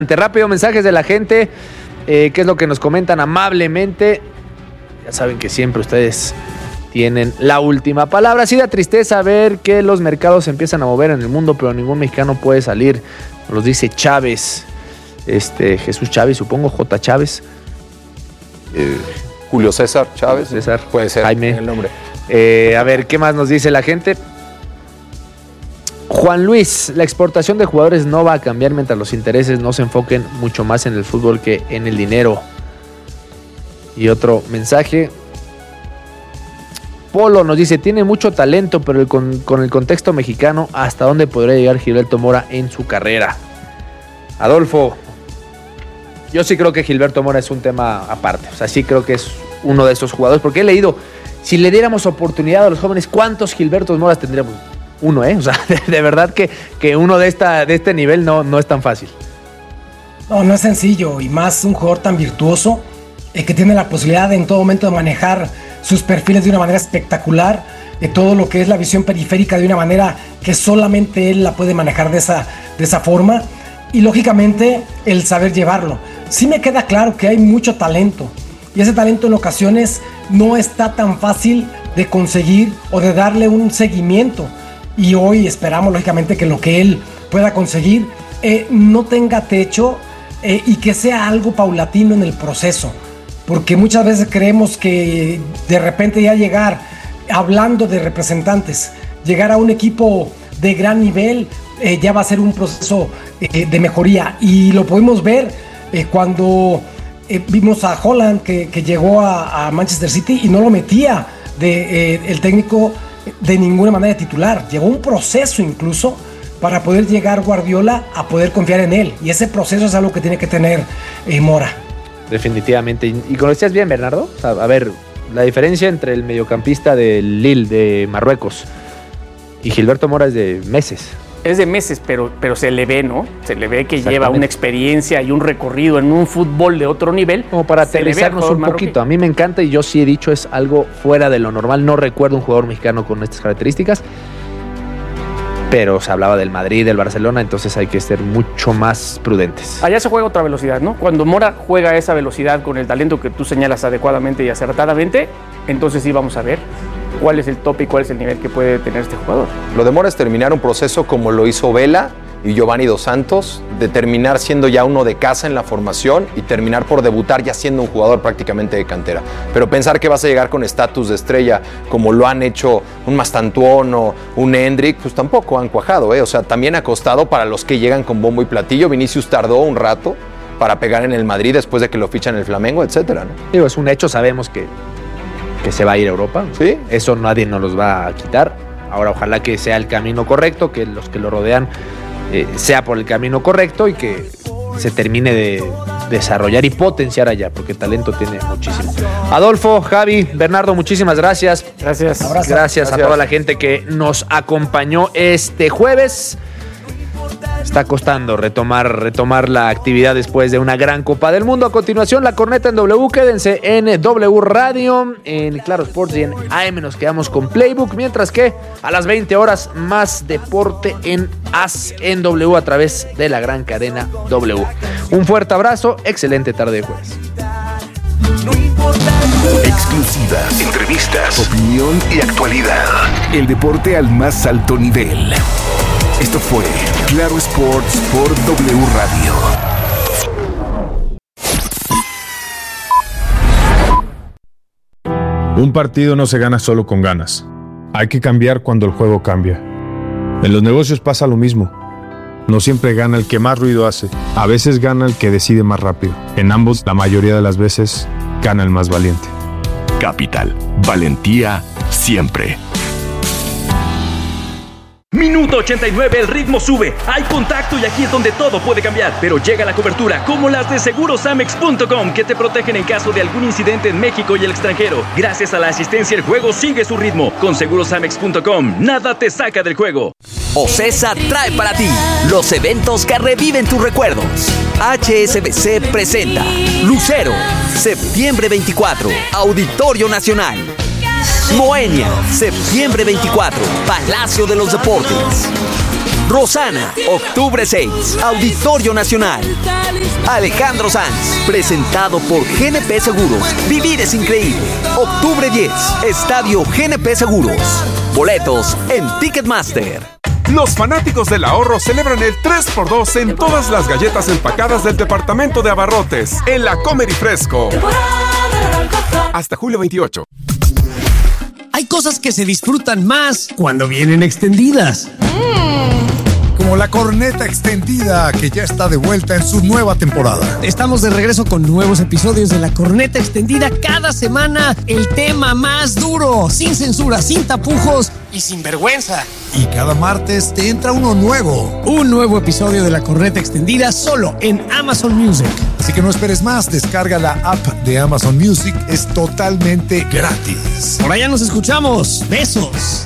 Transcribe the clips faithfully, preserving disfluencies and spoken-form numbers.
Rápido, mensajes de la gente, eh, qué es lo que nos comentan amablemente. Ya saben que siempre ustedes tienen la última palabra. Sí da tristeza ver que los mercados se empiezan a mover en el mundo, pero ningún mexicano puede salir. Nos dice Chávez, este Jesús Chávez, supongo, J. Chávez. Eh, Julio César Chávez. César. Puede ser. Jaime. El nombre. Eh, a ver, ¿qué más nos dice la gente? Juan Luis, la exportación de jugadores no va a cambiar mientras los intereses no se enfoquen mucho más en el fútbol que en el dinero. Y otro mensaje. Polo nos dice, tiene mucho talento, pero el con, con el contexto mexicano, ¿hasta dónde podría llegar Gilberto Mora en su carrera? Adolfo, yo sí creo que Gilberto Mora es un tema aparte. O sea, sí creo que es uno de esos jugadores, porque he leído, si le diéramos oportunidad a los jóvenes, ¿cuántos Gilbertos Moras tendríamos? Uno, ¿eh? O sea, de, de verdad que, que uno de, esta, de este nivel no, no es tan fácil. No, no es sencillo, y más un jugador tan virtuoso eh, que tiene la posibilidad de en todo momento de manejar sus perfiles de una manera espectacular, de todo lo que es la visión periférica de una manera que solamente él la puede manejar de esa, de esa forma, y lógicamente el saber llevarlo. Sí me queda claro que hay mucho talento, y ese talento en ocasiones no está tan fácil de conseguir o de darle un seguimiento. Y hoy esperamos lógicamente que lo que él pueda conseguir eh, no tenga techo eh, y que sea algo paulatino en el proceso, porque muchas veces creemos que de repente ya llegar, hablando de representantes, llegar a un equipo de gran nivel eh, ya va a ser un proceso eh, de mejoría, y lo podemos ver eh, cuando eh, vimos a Haaland que, que llegó a, a Manchester City y no lo metía de, eh, el técnico de ninguna manera titular. Llevó un proceso incluso para poder llegar Guardiola a poder confiar en él, y ese proceso es algo que tiene que tener eh, Mora. Definitivamente, y, y conocías bien, Bernardo, o sea, a ver, la diferencia entre el mediocampista del Lille de Marruecos y Gilberto Mora es de meses. Es de meses, pero, pero se le ve, ¿no? Se le ve que lleva una experiencia y un recorrido en un fútbol de otro nivel. Como para aterrizarnos un marroquí. poquito. A mí me encanta, y yo sí he dicho, es algo fuera de lo normal. No recuerdo un jugador mexicano con estas características, pero se hablaba del Madrid, del Barcelona, entonces hay que ser mucho más prudentes. Allá se juega otra velocidad, ¿no? Cuando Mora juega esa velocidad con el talento que tú señalas adecuadamente y acertadamente, entonces sí vamos a ver cuál es el tope y cuál es el nivel que puede tener este jugador. Lo de Mora es terminar un proceso como lo hizo Vela y Giovanni Dos Santos, de terminar siendo ya uno de casa en la formación y terminar por debutar ya siendo un jugador prácticamente de cantera. Pero pensar que vas a llegar con estatus de estrella como lo han hecho un Mastantuono o un Hendrick, pues tampoco han cuajado, ¿eh? O sea, también ha costado para los que llegan con bombo y platillo. Vinicius tardó un rato para pegar en el Madrid después de que lo fichan el Flamengo, etcétera, ¿no? Digo, es un hecho, sabemos que que se va a ir a Europa. ¿Sí? Eso nadie nos los va a quitar. Ahora ojalá que sea el camino correcto, que los que lo rodean eh, sea por el camino correcto y que se termine de desarrollar y potenciar allá, porque talento tiene muchísimo. Adolfo, Javi, Bernardo, muchísimas gracias. Gracias. Gracias, gracias a toda la gente que nos acompañó este jueves. Está costando retomar, retomar la actividad después de una gran Copa del Mundo. A continuación, la corneta en W. Quédense en W Radio, en Claro Sports y en A M. Nos quedamos con Playbook, mientras que a las veinte horas más deporte en A S en W a través de la gran cadena W. Un fuerte abrazo, excelente tarde de jueves. Exclusivas, entrevistas, opinión y actualidad. El deporte al más alto nivel. Esto fue Claro Sports por W Radio. Un partido no se gana solo con ganas. Hay que cambiar cuando el juego cambia. En los negocios pasa lo mismo. No siempre gana el que más ruido hace. A veces gana el que decide más rápido. En ambos, la mayoría de las veces, gana el más valiente. Capital. Valentía siempre. Minuto ochenta y nueve, el ritmo sube, hay contacto y aquí es donde todo puede cambiar. Pero llega la cobertura, como las de Seguros Amex punto com, que te protegen en caso de algún incidente en México y el extranjero. Gracias a la asistencia, el juego sigue su ritmo. Con Seguros Amex punto com, nada te saca del juego. Ocesa trae para ti los eventos que reviven tus recuerdos. H S B C presenta Lucero, septiembre veinticuatro, Auditorio Nacional. Moenia, septiembre veinticuatro, Palacio de los Deportes. Rosana, octubre seis, Auditorio Nacional. Alejandro Sanz, presentado por G N P Seguros. Vivir es increíble. Octubre diez, Estadio G N P Seguros. Boletos en Ticketmaster. Los fanáticos del ahorro celebran el tres por dos en todas las galletas empacadas del departamento de abarrotes en la Comer y Fresco. Hasta julio veintiocho. Hay cosas que se disfrutan más cuando vienen extendidas. Como la corneta extendida, que ya está de vuelta en su nueva temporada. Estamos de regreso con nuevos episodios de la corneta extendida cada semana. El tema más duro, sin censura, sin tapujos y sin vergüenza. Y cada martes te entra uno nuevo. Un nuevo episodio de la corneta extendida solo en Amazon Music. Así que no esperes más, descarga la app de Amazon Music, es totalmente gratis. Por allá nos escuchamos. Besos.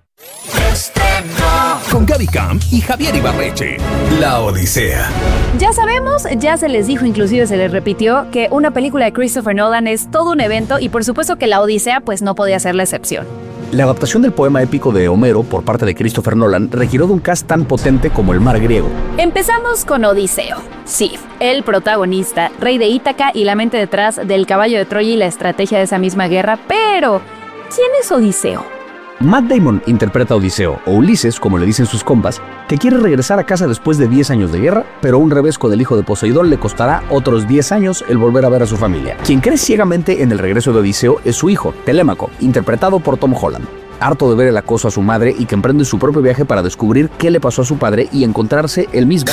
Con Gaby Camp y Javier Ibarreche. La Odisea. Ya sabemos, ya se les dijo, inclusive se les repitió, que una película de Christopher Nolan es todo un evento y por supuesto que La Odisea pues no podía ser la excepción. La adaptación del poema épico de Homero por parte de Christopher Nolan requirió de un cast tan potente como el mar griego. Empezamos con Odiseo. Sif, el protagonista, rey de Ítaca y la mente detrás del caballo de Troya y la estrategia de esa misma guerra, pero ¿quién es Odiseo? Matt Damon interpreta a Odiseo, o Ulises, como le dicen sus compas, que quiere regresar a casa después de diez años de guerra, pero un revesco del hijo de Poseidón le costará otros diez años el volver a ver a su familia. Quien cree ciegamente en el regreso de Odiseo es su hijo, Telémaco, interpretado por Tom Holland. Harto de ver el acoso a su madre y que emprende su propio viaje para descubrir qué le pasó a su padre y encontrarse él mismo.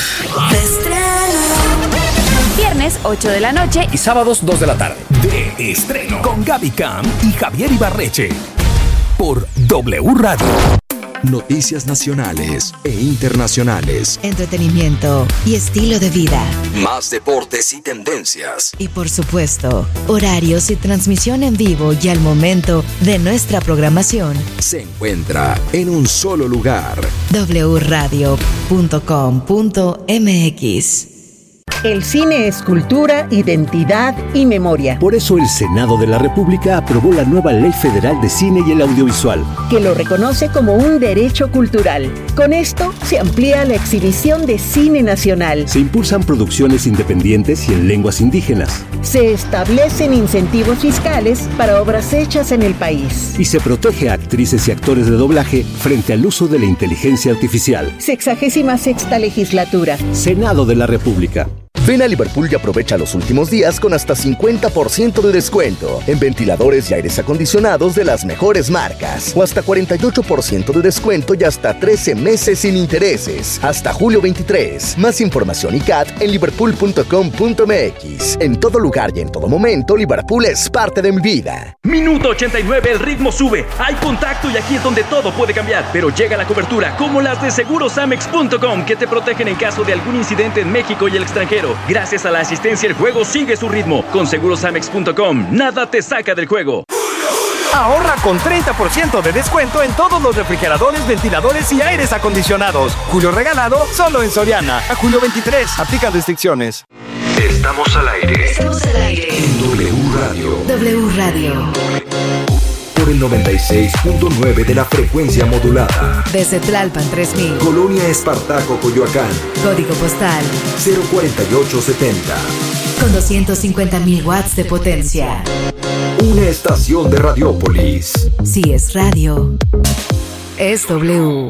Viernes, ocho de la noche y sábados, dos de la tarde. De estreno con Gaby Camp y Javier Ibarreche. Por W Radio. Noticias nacionales e internacionales. Entretenimiento y estilo de vida. Más deportes y tendencias. Y por supuesto, horarios y transmisión en vivo y al momento de nuestra programación. Se encuentra en un solo lugar. doble u radio punto com punto m x. El cine es cultura, identidad y memoria. Por eso el Senado de la República aprobó la nueva Ley Federal de Cine y el Audiovisual, que lo reconoce como un derecho cultural. Con esto se amplía la exhibición de cine nacional. Se impulsan producciones independientes y en lenguas indígenas. Se establecen incentivos fiscales para obras hechas en el país. Y se protege a actrices y actores de doblaje frente al uso de la inteligencia artificial. Sexagésima sexta legislatura. Senado de la República. Ven a Liverpool y aprovecha los últimos días con hasta cincuenta por ciento de descuento en ventiladores y aires acondicionados de las mejores marcas. O hasta cuarenta y ocho por ciento de descuento y hasta trece meses sin intereses. Hasta julio veintitrés. Más información y C A T en liverpool punto com punto m x. En todo lugar y en todo momento, Liverpool es parte de mi vida. Minuto ochenta y nueve, el ritmo sube. Hay contacto y aquí es donde todo puede cambiar. Pero llega la cobertura, como las de seguros amex punto com, que te protegen en caso de algún incidente en México y el extranjero. Gracias a la asistencia, el juego sigue su ritmo. Con seguros amex punto com, nada te saca del juego. Ahorra con treinta por ciento de descuento en todos los refrigeradores, ventiladores y aires acondicionados. Julio regalado solo en Soriana. A julio veintitrés. Aplican restricciones. Estamos al aire. Estamos al aire. En W Radio. W Radio. Por el noventa y seis punto nueve de la frecuencia modulada. Desde Tlalpan tres mil. Colonia Espartaco, Coyoacán. Código postal cero cuarenta y ocho setenta. Con doscientos cincuenta mil watts de potencia. Una estación de Radiópolis. Si es radio, es W.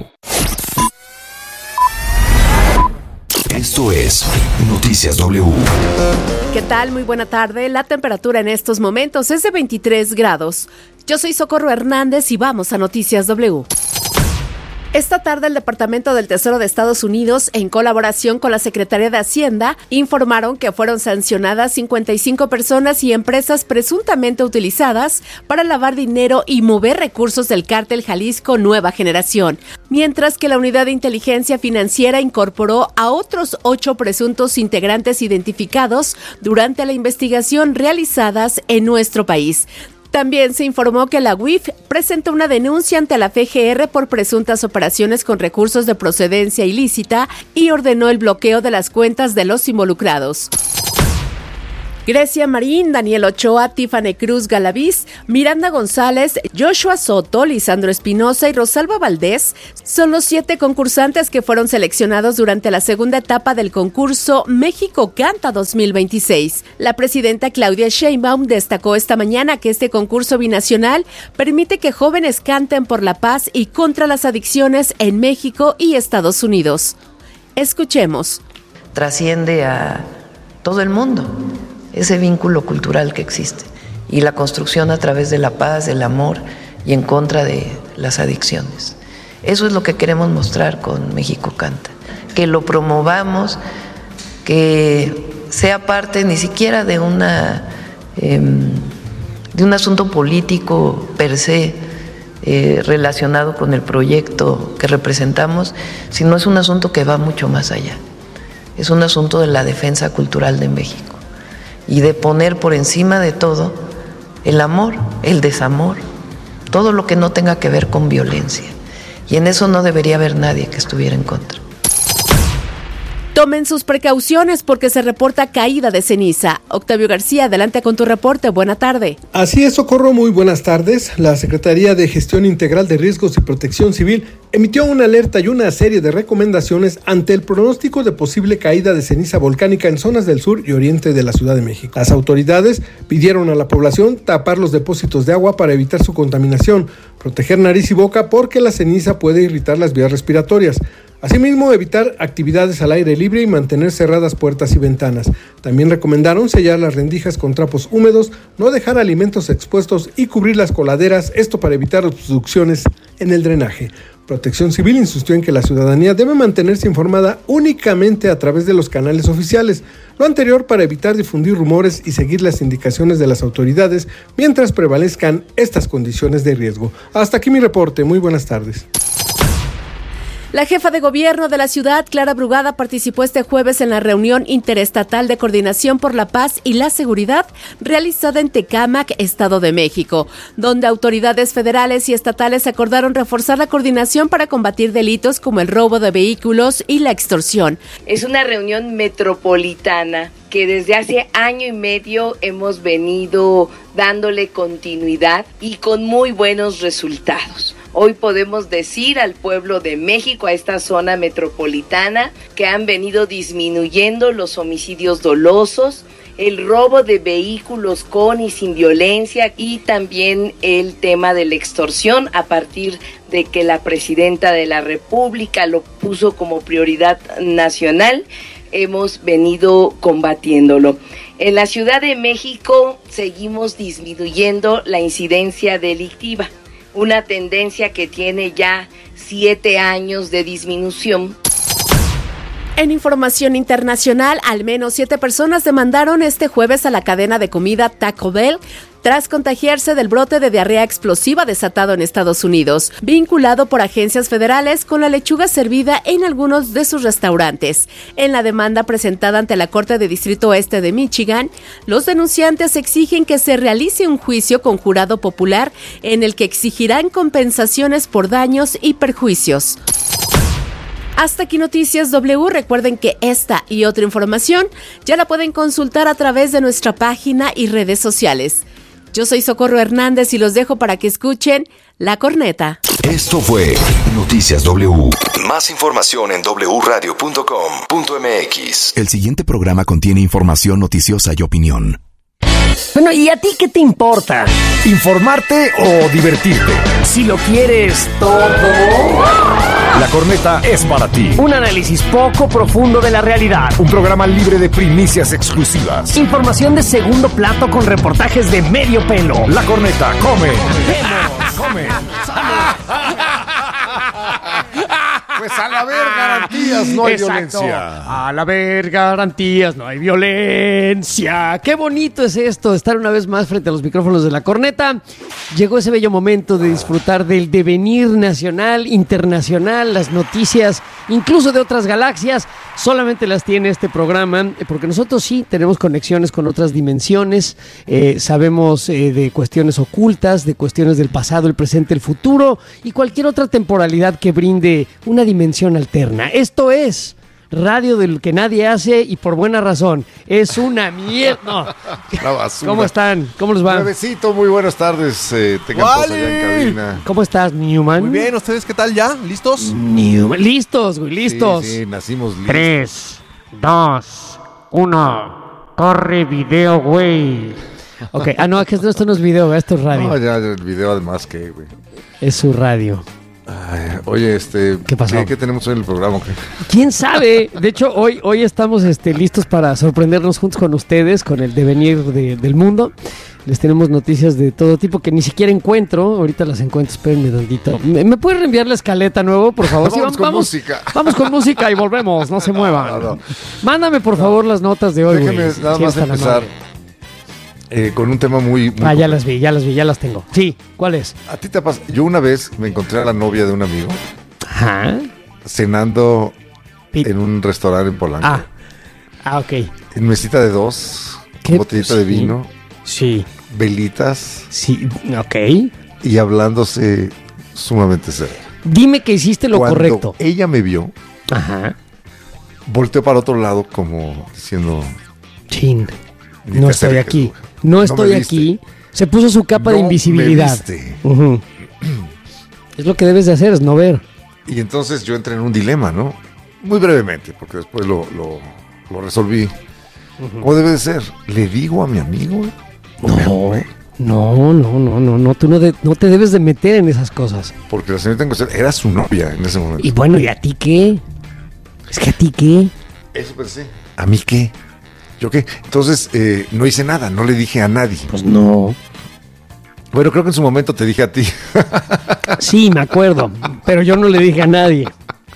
Esto es Noticias W. ¿Qué tal? Muy buena tarde. La temperatura en estos momentos es de veintitrés grados. Yo soy Socorro Hernández y vamos a Noticias W. Esta tarde el Departamento del Tesoro de Estados Unidos, en colaboración con la Secretaría de Hacienda, informaron que fueron sancionadas cincuenta y cinco personas y empresas presuntamente utilizadas para lavar dinero y mover recursos del cártel Jalisco Nueva Generación, mientras que la Unidad de Inteligencia Financiera incorporó a otros ocho presuntos integrantes identificados durante la investigación realizadas en nuestro país. También se informó que la U I F presentó una denuncia ante la F G R por presuntas operaciones con recursos de procedencia ilícita y ordenó el bloqueo de las cuentas de los involucrados. Grecia Marín, Daniel Ochoa, Tiffany Cruz Galaviz, Miranda González, Joshua Soto, Lisandro Espinosa y Rosalba Valdés son los siete concursantes que fueron seleccionados durante la segunda etapa del concurso México Canta dos mil veintiséis. La presidenta Claudia Sheinbaum destacó esta mañana que este concurso binacional permite que jóvenes canten por la paz y contra las adicciones en México y Estados Unidos. Escuchemos. Trasciende a todo el mundo ese vínculo cultural que existe y la construcción a través de la paz, del amor y en contra de las adicciones. Eso es lo que queremos mostrar con México Canta, que lo promovamos, que sea parte ni siquiera de una eh, de un asunto político per se eh, relacionado con el proyecto que representamos, sino es un asunto que va mucho más allá. Es un asunto de la defensa cultural de México y de poner por encima de todo el amor, el desamor, todo lo que no tenga que ver con violencia. Y en eso no debería haber nadie que estuviera en contra. Tomen sus precauciones porque se reporta caída de ceniza. Octavio García, adelante con tu reporte. Buena tarde. Así es, Socorro, muy buenas tardes. La Secretaría de Gestión Integral de Riesgos y Protección Civil emitió una alerta y una serie de recomendaciones ante el pronóstico de posible caída de ceniza volcánica en zonas del sur y oriente de la Ciudad de México. Las autoridades pidieron a la población tapar los depósitos de agua para evitar su contaminación, proteger nariz y boca porque la ceniza puede irritar las vías respiratorias. Asimismo, evitar actividades al aire libre y mantener cerradas puertas y ventanas. También recomendaron sellar las rendijas con trapos húmedos, no dejar alimentos expuestos y cubrir las coladeras, esto para evitar obstrucciones en el drenaje. Protección Civil insistió en que la ciudadanía debe mantenerse informada únicamente a través de los canales oficiales, lo anterior para evitar difundir rumores y seguir las indicaciones de las autoridades mientras prevalezcan estas condiciones de riesgo. Hasta aquí mi reporte, muy buenas tardes. La jefa de gobierno de la ciudad, Clara Brugada, participó este jueves en la reunión interestatal de coordinación por la paz y la seguridad realizada en Tecámac, Estado de México, donde autoridades federales y estatales acordaron reforzar la coordinación para combatir delitos como el robo de vehículos y la extorsión. Es una reunión metropolitana que desde hace año y medio hemos venido dándole continuidad y con muy buenos resultados. Hoy podemos decir al pueblo de México, a esta zona metropolitana, que han venido disminuyendo los homicidios dolosos, el robo de vehículos con y sin violencia y también el tema de la extorsión a partir de que la presidenta de la República lo puso como prioridad nacional. Hemos venido combatiéndolo. En la Ciudad de México seguimos disminuyendo la incidencia delictiva, una tendencia que tiene ya siete años de disminución. En información internacional, al menos siete personas demandaron este jueves a la cadena de comida Taco Bell tras contagiarse del brote de diarrea explosiva desatado en Estados Unidos, vinculado por agencias federales con la lechuga servida en algunos de sus restaurantes. En la demanda presentada ante la Corte de Distrito Este de Michigan, los denunciantes exigen que se realice un juicio con jurado popular en el que exigirán compensaciones por daños y perjuicios. Hasta aquí Noticias W. Recuerden que esta y otra información ya la pueden consultar a través de nuestra página y redes sociales. Yo soy Socorro Hernández y los dejo para que escuchen La Corneta. Esto fue Noticias W. Más información en doble u radio punto com punto m x. El siguiente programa contiene información noticiosa y opinión. Bueno, ¿y a ti qué te importa? ¿Informarte o divertirte? Si lo quieres todo. La Corneta es para ti. Un análisis poco profundo de la realidad. Un programa libre de primicias exclusivas. Información de segundo plato con reportajes de medio pelo. La Corneta come. Come. Pues al haber garantías no hay Exacto. violencia. Al haber garantías no hay violencia. Qué bonito es esto, estar una vez más frente a los micrófonos de La Corneta. Llegó ese bello momento de disfrutar del devenir nacional, internacional, las noticias, incluso de otras galaxias. Solamente las tiene este programa, porque nosotros sí tenemos conexiones con otras dimensiones. Eh, sabemos eh, de cuestiones ocultas, de cuestiones del pasado, el presente, el futuro y cualquier otra temporalidad que brinde una dimensión alterna. Esto es radio del que nadie hace y por buena razón. Es una mierda. No. La basura. ¿Cómo están? ¿Cómo les va? Nuevecito, muy buenas tardes. Eh, tengan todos allá en cabina. ¿Cómo estás, Newman? Muy bien, ¿ustedes qué tal ya? ¿Listos? Newman. Listos, güey, listos. Sí, sí, nacimos listos. Tres, dos, uno. Corre video, güey. Ok, ah, no, es que esto no es video, esto es radio. No, ya el video además que, güey. Es su radio. Ay, oye, este, ¿Qué pasó? ¿Qué, qué tenemos hoy en el programa? ¿Qué? ¿Quién sabe? De hecho, hoy, hoy estamos este, listos para sorprendernos juntos con ustedes, con el devenir de, del mundo. Les tenemos noticias de todo tipo que ni siquiera encuentro. Ahorita las encuentro, espérenme tantito. ¿Me, ¿me puedes reenviar la escaleta nuevo, por favor? Vamos, Sí, vamos con vamos, música. Vamos con música y volvemos, no se muevan. No, no. Mándame, por favor, las notas de hoy. Déjeme güey, nada si más eres tan empezar amable. eh, con un tema muy... muy Ah, ya las vi, ya las vi, ya las tengo. Sí, ¿cuál es? A ti te pasa. Yo una vez me encontré a la novia de un amigo Ajá. cenando en un restaurante en Polanco. Ah, ah, ok. En mesita de dos, ¿Qué? botellita de Sí. vino. Sí. Velitas. Sí, ok. Y hablándose sumamente serio. Dime que hiciste lo Cuando correcto. ella me vio, Ajá. volteó para otro lado como diciendo... Chin. Ni No te estoy acerques, aquí. güey. No No me estoy viste. aquí. Se puso su capa de No me invisibilidad. viste. Ujú. Es lo que debes de hacer, es no ver. Y entonces yo entré en un dilema, ¿no? Muy brevemente, porque después lo, lo, lo resolví. ¿Cómo debe de ser? ¿Le digo a mi amigo? ¿O me hago, eh? No, no, no, no, no. Tú no, de- no te debes de meter en esas cosas. Porque la señorita en cuestión era su novia en ese momento. Y bueno, ¿y a ti qué? Es que a ti qué. Eso pensé. ¿A mí qué? ¿Yo qué? Entonces eh, no hice nada, no le dije a nadie. Pues no. Bueno, creo que en su momento te dije a ti. Sí, me acuerdo. Pero yo no le dije a nadie.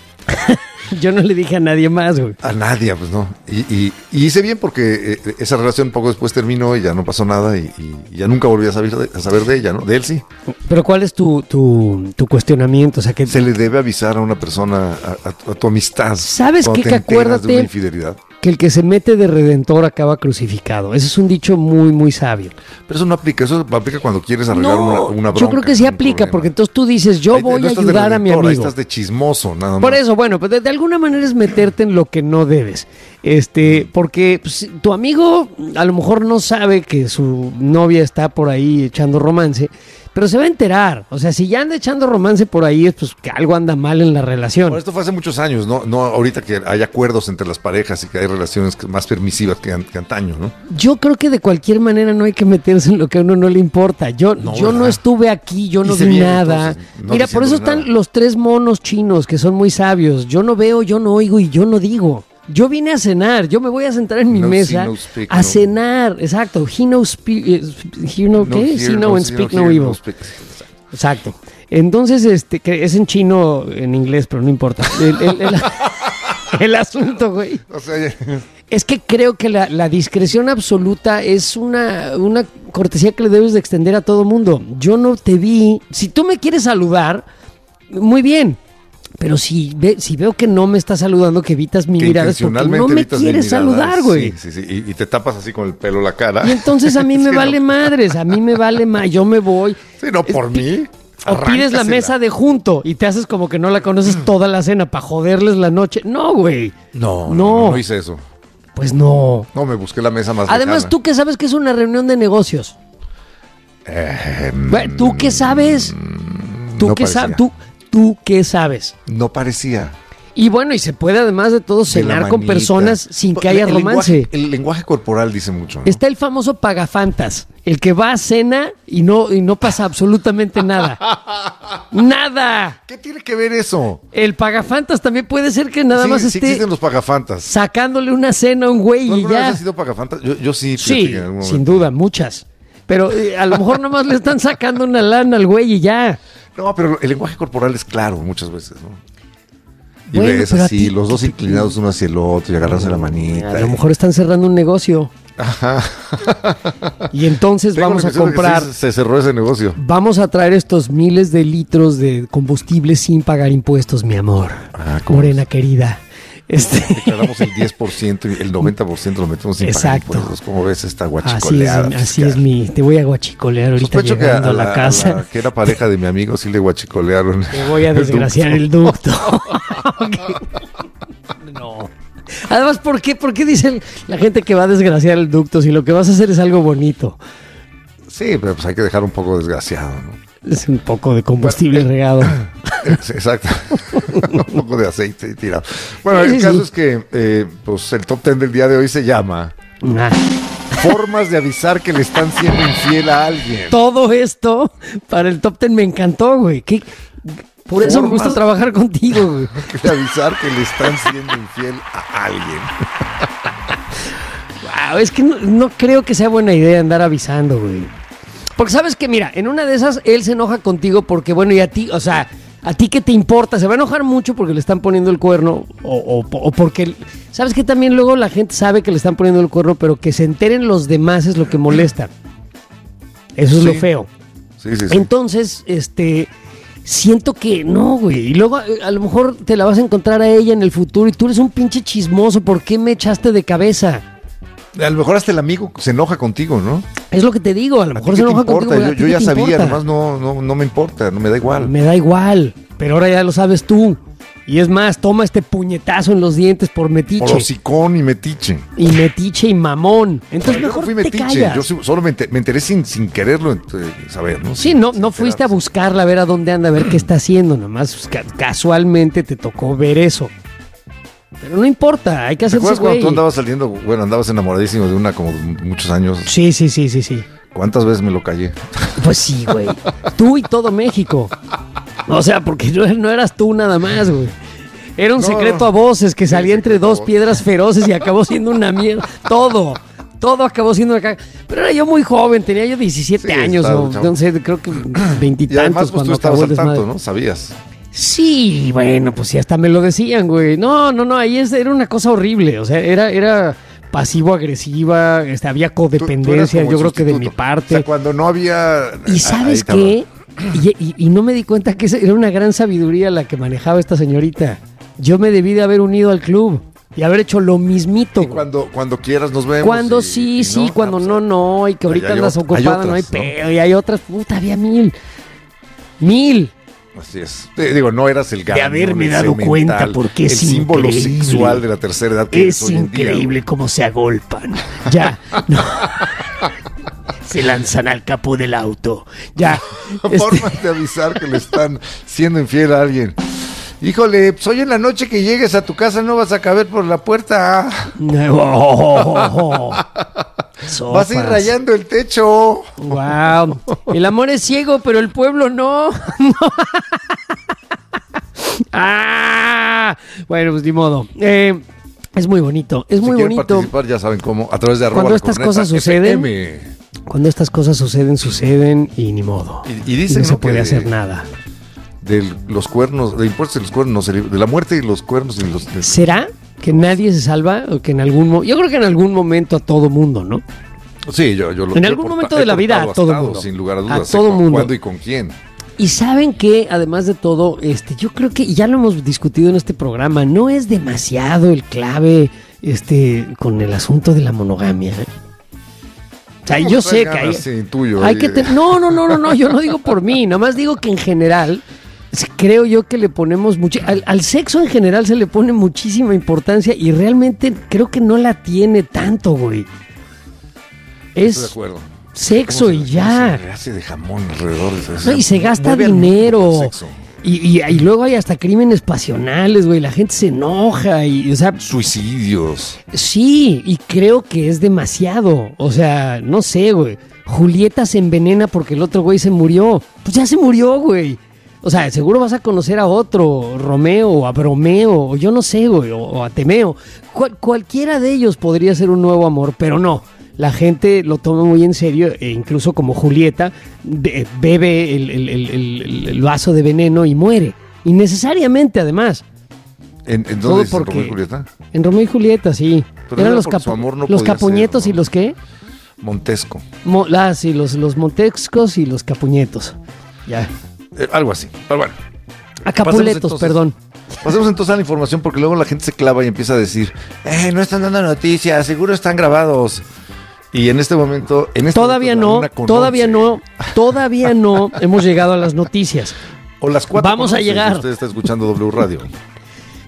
Yo no le dije a nadie más, güey. A nadie, pues no. Y, y- y hice bien porque eh, esa relación poco después terminó y ya no pasó nada y, y ya nunca volví a saber, de, a saber de ella, ¿no? De él sí. Pero ¿cuál es tu, tu, tu cuestionamiento? O sea, que Se le debe avisar a una persona, a, a- a tu amistad. ¿Sabes cuando qué? te Que enteras acuérdate- de una infidelidad. que el que se mete de redentor acaba crucificado. Ese es un dicho muy, muy sabio. Pero eso no aplica, eso aplica cuando quieres arreglar No, una, una bronca. yo creo que sí un aplica, problema. porque entonces tú dices, yo Ahí- voy no a estás de ayudar a mi redentor, ahí amigo. estás de chismoso, nada más. Por eso, bueno, pues de, de alguna manera es meterte en lo que no debes. Este, porque pues, tu amigo a lo mejor no sabe que su novia está por ahí echando romance, pero se va a enterar. O sea, si ya anda echando romance por ahí, es pues que algo anda mal en la relación. Bueno, esto fue hace muchos años, ¿no? No ahorita que hay acuerdos entre las parejas y que hay relaciones que- más permisivas que, an- que antaño, ¿no? Yo creo que de cualquier manera no hay que meterse en lo que a uno no le importa. Yo no, yo no ¿verdad? estuve aquí, yo no Hice vi bien, nada. entonces, no Mira, por eso diciéndole están nada. los tres monos chinos que son muy sabios. Yo no veo, yo no oigo y yo no digo. Yo vine a cenar, yo me voy a sentar en mi No mesa see, no speak, a no- cenar. Exacto. He no speak, eh, he no, ¿qué? hear, See no and see, speak hear, no evil. no speak. Exacto. Entonces, este, que es en chino, en inglés, pero no importa. El, el- el- el asunto, güey. O sea, ya- Es que creo que la, la discreción absoluta es una, una cortesía que le debes de extender a todo mundo. Yo no te vi. Si tú me quieres saludar, muy bien. Pero si, ve, si veo que no me estás saludando, que evitas mi que mirada, es porque intencionalmente no me evitas mi quieres mirada. saludar, güey. Sí, sí, sí. Y, y te tapas así con el pelo la cara. Y entonces a mí me Sí, vale no. madres, a mí me vale más, yo me voy. Sí, no, por mí. O pides la arráncasela. mesa de junto y te haces como que no la conoces toda la cena para joderles la noche. No, güey. No, no, No. no hice eso. Pues no. No, me busqué la mesa más Además, lejana. tú que sabes que es una reunión de negocios. Eh, Güey, ¿tú qué sabes? ¿Tú no qué parecía. sabes? ¿Tú, ¿Tú qué sabes? No parecía. Y bueno, y se puede además de todo De la cenar con manita. personas sin que El- haya el romance. lenguaje- el lenguaje corporal dice mucho, ¿no? Está el famoso pagafantas, el que va a cena y no, y no pasa absolutamente nada. ¡Nada! ¿Qué tiene que ver eso? El pagafantas también puede ser que nada sí, más sí esté existen los pagafantas. sacándole una cena a un güey ¿Tú y alguna vez ya. has sido pagafantas? Yo, yo sí. fíjate Sí, que en algún sin momento. duda, muchas. Pero eh, a lo mejor nomás le están sacando una lana al güey y ya. No, pero el lenguaje corporal es claro muchas veces, ¿no? Y Bueno, ves pero a así, ti- los dos inclinados uno hacia el otro y agarrarse la manita. A lo y- mejor están cerrando un negocio. Ajá. Y entonces Tengo vamos la a impresión de que comprar, sí se cerró ese negocio. vamos a traer estos miles de litros de combustible sin pagar impuestos, mi amor. Ah, ¿cómo Morena querida. Este, Declaramos el diez por ciento y el noventa por ciento lo metemos sin Exacto. pagar impuestos. ¿Cómo ves esta así es, guachicoleada? así es mi. Te voy a guachicolear ahorita Sospecho que llegando a a la, la, casa. a la que era pareja de mi amigo sí le guachicolearon. Te voy a el desgraciar ducto. el ducto. No. Además, ¿por qué, ¿por qué dicen la gente que va a desgraciar el ducto si lo que vas a hacer es algo bonito? Sí, pero pues hay que dejar un poco desgraciado, ¿no? Es un poco de combustible bueno, regado. Exacto. Un poco de aceite tirado. Bueno, sí, el sí, caso sí. es que eh, pues el top ten del día de hoy se llama nah. Formas de avisar que le están siendo infiel a alguien. Todo esto para el top ten me encantó, güey. ¿Qué? Por eso me gusta trabajar contigo, güey. De avisar que le están siendo infiel a alguien. Wow, es que no, no creo que sea buena idea andar avisando, güey. Porque sabes que, mira, en una de esas él se enoja contigo porque, bueno, y a ti, o sea, a ti qué te importa, se va a enojar mucho porque le están poniendo el cuerno o, o, o porque, sabes que también luego la gente sabe que le están poniendo el cuerno, pero que se enteren los demás es lo que molesta. Eso es sí. lo feo. Sí, sí, sí. Entonces, este, siento que no, güey. Y luego a, a lo mejor te la vas a encontrar a ella en el futuro y tú eres un pinche chismoso. ¿Por qué me echaste de cabeza? A lo mejor hasta el amigo se enoja contigo, ¿no? Es lo que te digo, a lo mejor se enoja contigo. Yo, yo ya sabía, nomás no, no, no me importa, no me da igual. Me da igual, pero ahora ya lo sabes tú. Y es más, toma este puñetazo en los dientes por metiche. Por hocicón y metiche. Y metiche y mamón. Entonces no, mejor yo no fui te metiche, callas. yo solo me, me enteré sin, sin quererlo saber, ¿no? Sí, sin, no, sin no fuiste a buscarla, a ver a dónde anda, a ver qué está haciendo. Nomás casualmente te tocó ver eso. Pero no importa, hay que hacerse güey. ¿Te acuerdas cuando tú andabas saliendo, bueno, andabas enamoradísimo de una como muchos años? Sí, sí, sí, sí, sí. ¿Cuántas veces me lo callé? Pues sí, güey. Tú y todo México. O sea, porque no, no eras tú nada más, güey. Era un no, secreto a voces que salía entre dos piedras feroces y acabó siendo una mierda. Todo, todo acabó siendo una caga. Pero era yo muy joven, tenía yo diecisiete sí, años o no sé, creo que veintitantos. Y además, pues, cuando tú estabas acabó el al tanto, desmadre. ¿no? Sabías. Sí, bueno, pues sí, hasta me lo decían, güey. No, no, no, ahí es, era una cosa horrible. O sea, era, era pasivo-agresiva, este, había codependencia, tú, tú yo creo que de mi parte. O sea, cuando no había... ¿Y sabes qué? Y, y, y no me di cuenta que era una gran sabiduría la que manejaba esta señorita. Yo me debí de haber unido al club y haber hecho lo mismito. Y cuando, cuando quieras nos vemos. Cuando y, sí, y sí, no, cuando no, no, y que ahorita hay, andas ocupada, hay otras, no hay pedo, ¿no? Y hay otras, puta, había mil. Mil. Así es. Te digo, no eras el galán. De haberme dado cuenta porque es el símbolo increíble. Sexual de la tercera edad que es increíble día, cómo se agolpan. Ya. No. Se lanzan al capó del auto. Ya. Formas este... de avisar que le están siendo infiel a alguien. Híjole, pues hoy en la noche que llegues a tu casa no vas a caber por la puerta. No. Oh, vas a ir rayando el techo. Wow. El amor es ciego, pero el pueblo no. No. Ah. Bueno, pues ni modo. Eh, es muy bonito. Es si muy quieren bonito. Participar, ya saben cómo. A través de arroba Cuando estas cosas suceden. F M. Cuando estas cosas suceden, suceden y ni modo. Y, y dicen, no se ¿no? puede que hacer de, nada. De los cuernos, de impuestos y los cuernos, de la muerte y los cuernos y los. De... ¿Será que nadie se salva o que en algún momento? Yo creo que en algún momento a todo mundo, ¿no? Sí, yo, yo lo En algún momento de la vida a todo mundo. Sin lugar a dudas. A todo mundo. ¿Cuándo y con quién? Y saben que, además de todo, este, yo creo que ya lo hemos discutido en este programa, no es demasiado el clave este, con el asunto de la monogamia. ¿eh? O sea, yo sé que hay, sí, tuyo, hay que te, no, no, no, no, no, yo no digo por mí, nomás digo que en general creo yo que le ponemos mucho al, al sexo en general se le pone muchísima importancia y realmente creo que no la tiene tanto, güey. Es Estoy de acuerdo. Sexo se, y ya. Se hace de jamón alrededor de eso. No, y se gasta dinero. Y, y, y luego hay hasta crímenes pasionales, güey. La gente se enoja y, o sea... Suicidios. Sí, y creo que es demasiado. O sea, no sé, güey. Julieta se envenena porque el otro güey se murió. Pues ya se murió, güey. O sea, seguro vas a conocer a otro, Romeo, o a Bromeo, o yo no sé, güey, o, o a Temeo. Cual, cualquiera de ellos podría ser un nuevo amor, pero no. La gente lo toma muy en serio, e incluso como Julieta, be, bebe el, el, el, el, el vaso de veneno y muere. Innecesariamente, además. ¿En, en dónde es Romeo y Julieta? En Romeo y Julieta, sí. Pero eran era los, capo, no los capuñetos ser, ¿no? Y los qué? Montesco. Mo, ah, sí, los, los montescos y los capuñetos. Ya. Eh, algo así, pero bueno. A Capuletos, perdón. Pasemos entonces a la información porque luego la gente se clava y empieza a decir, eh, no están dando noticias, seguro están grabados. Y en este momento... En este todavía momento, no, todavía no, todavía no hemos llegado a las noticias. O las cuatro vamos a llegar. Si usted está escuchando W Radio.